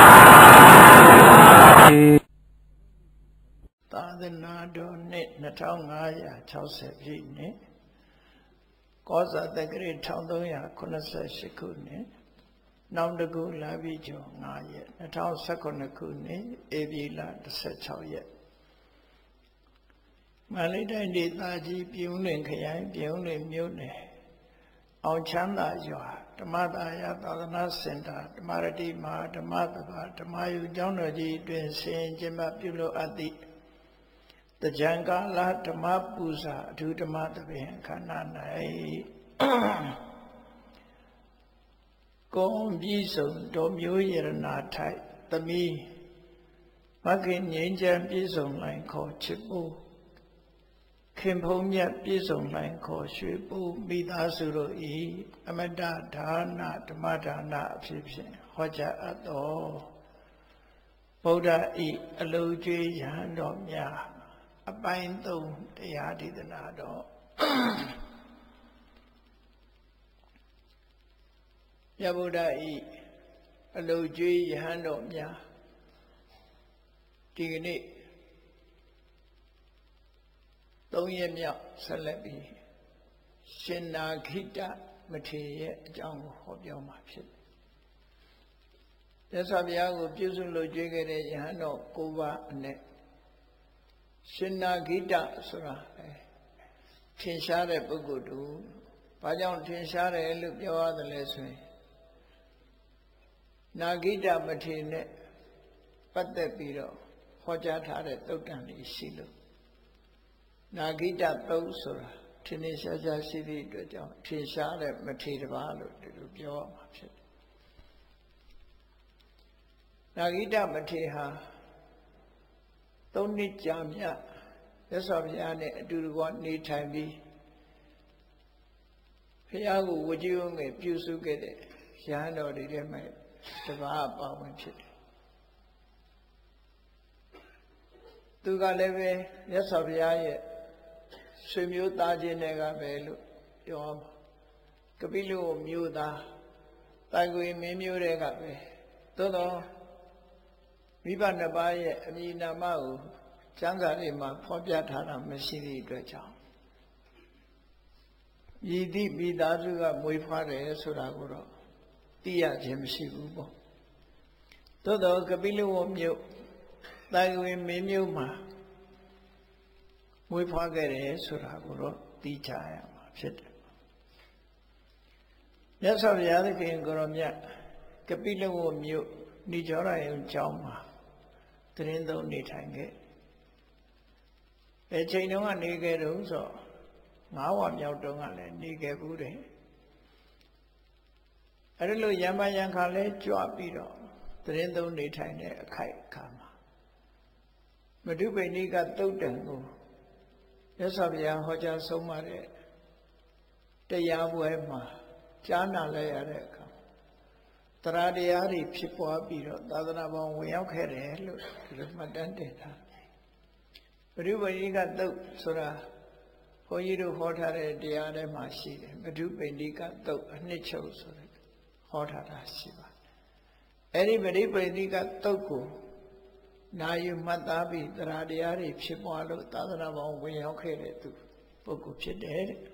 သာသနာတော်နှစ်2560ပြည့်နှစ်ကောဇာတက္ကရာ1388ခုနှစ်နောင်တကူလာပြီးကျော်9ရက်2019ခုနှစ်ဧပြီလ16ရက်မန္တလေးတိုင်းဒေသကြီးပြုံးလင်ခရိုင်ပြုံးလင်မြို့နယ်အောင်ချမ်းသာရွာဓမ္မသာယသာသနာစင်တာဓမ္မရတိမဟာဓမ္မသဘာဓမ္မယုကျောင်းတော်ကြီးတွင်ဆင်ကျင်းပပြုလုပ်အပ်သည့်တကြံကာလဓမ္မပူဇာအထူးဓမ္မသဘင်ခန္ဓာ၌ကုံပြီးဆုံးတော်မျိုးရဏထိုက်သမီးမခင်ငြိမ်းချမ်းပြည့်စုံလိုက်ခေါ်ချစ်ဖို့ခင်ဖုံးမြတ်ပြည့်စုံလိုက်ခေါ်ရွှေပူမိသားစုတို့ဤအမတဒါနဓမ္မဒါနအဖြစ်ဖြင့်ဟောကြားအပ်သောဗုဒ္ဓဤအလုံးကျွေးရဟန်းတော်များအပိုင်း3တရားဒေသနာတော်မြတ်ဗုဒ္ဓဤအလုံးကျွေးရဟန်းတော်များဒီကနေ့3ရက်မြောက်ဆက်လက်ပြီးရှင်နာခိတမထေရရဲ့အကြောင်းကိုဟောပြောမှာဖြစ်တယ်။မြတ်စွာဘုရားကိုပြုစုလို့ကြွေးခဲ့တဲ့ယဟန်တော်9ပါးအနက်ရှင်နာခိတဆိုတာထင်ရှားတဲ့ပုဂ္ဂိုလ်တူဘာကြောင့်ထင်ရှားတယ်လို့ပြောရတယ်လဲဆိုရင်နာခိတမထေရနဲ့ပတ်သက်ပြီးတော့ဟောကြားထားတဲ့သုတ်တန်လေးရှိလို့နာဂိတသုတ်ဆိုတာထင်ရှားရှားရှိသည့်အတွက်ကြောင့်ထင်ရှားတဲ့မထေရတစ်ပါးလို့ဒီလိုပြောရမှာဖြစ်တယ်။နာဂိတမထေရဟာ3နှစ်ကြာမြတ်မြတ်စွာဘုရားနဲ့အတူတကွနေထိုင်ပြီးဘုရားကိုဝကြည်ဝငယ်ပြုစုခဲ့တဲ့ရဟန်းတော်တွေထဲမှာတစ်ပါးပါဝင်ဖြစ်တယ်။သူကလည်းပဲမြတ်စွာဘုရားရဲ့ဆွေမျိုးသားချင်းတွေကပဲလို့ပြောမှာကပိလုမျိုးသားတိုင်ကိုမင်းမျိုးတွေကပဲသို့တော့မိဘနှစ်ပါးရဲ့အမည်နာမကိုကျမ်းစာတွေမှာဖော်ပြထားတာမရှိသည့်အတွက်ကြောင့်မြည်သည့်မိသားစုကမွေးဖွားတယ်ဆိုတာကိုတော့သိရခြင်းမရှိဘူးပေါ့သို့တော့ကပိလုမျိုးတိုင်ကိုမင်းမျိုးမှာမွေးဖွားခဲ့တယ်ဆိုတာကိုတော့သိချရမှာဖြစ်တယ်မြတ်စွာဘုရားသခင်ကိုရောမြတ်ကပိလဝမြို့ဏိကြောရယုံကျောင်းမှာတရင်သုံးနေထိုင်ခဲ့ဘယ်ချိန်တုန်းကနေခဲ့တုန်းဆို9ဝမြောက်တုန်းကလည်းနေခဲ့ဘူးတယ်အဲ့လိုရမယံခါလဲကြွပြီးတော့တရင်သုံးနေထိုင်တဲ့အခိုက်အခါမှာမဓုပိဏိကသုတ်တံကိုမြတ်စွာဘုရားဟောကြားဆုံးမတဲ့တရားပွဲမှာကြားနာလိုက်ရတဲ့အခါတရားတရားတွေဖြစ်ပွားပြီးတော့သာသနာပေါင်းဝင်ရောက်ခဲ့တယ်လို့ဒီလိုမှတ်တမ်းတင်တာဘုရုပဏိကသုတ်ဆိုတာဘုန်းကြီးတို့ဟောထားတဲ့တရားထဲမှာရှိတယ်ဘုရုပဏိကသုတ်အနှစ်ချုပ်ဆိုတဲ့ဟောထားတာရှိပါတယ်အဲ့ဒီဘုရုပဏိကသုတ်ကိုနာယူမှတ်သားပြီးတရားတရားတွေဖြစ်ပွားလို့သာသနာ့ဘောင်ဝင်ရောက်ခဲ့တဲ့သူပုဂ္ဂိုလ်ဖြစ်တယ်တဲ့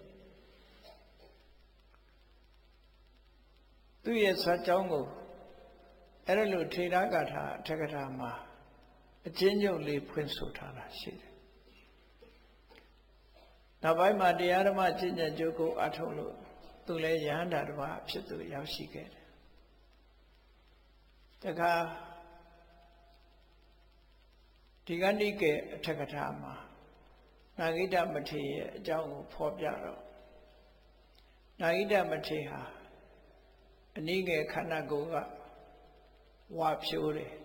သူရဲ့ဇာတ်ကြောင်းကိုအဲ့ဒါလို့ထေရဂါထာအထက်ကထာမှာအချင်းချုပ်လေးဖွင့်ဆိုထားတာရှိတယ်နောက်ပိုင်းမှာတရားဓမ္မကျင့်ကြံကြိုးကိုအထောက်လို့သူလည်းယဟန္တာတစ်ပါးဖြစ်သူရောက်ရှိခဲ့တယ်တခါဒီကနေ့ကအထက်ကထာမှာနာဂိတမထေရရဲ့အကြောင်းကိုဖော်ပြတော့နာဂိတမထေရဟာအနည်းငယ်ခန္ဓာကိုယ်ကဝါဖြိုးတယ်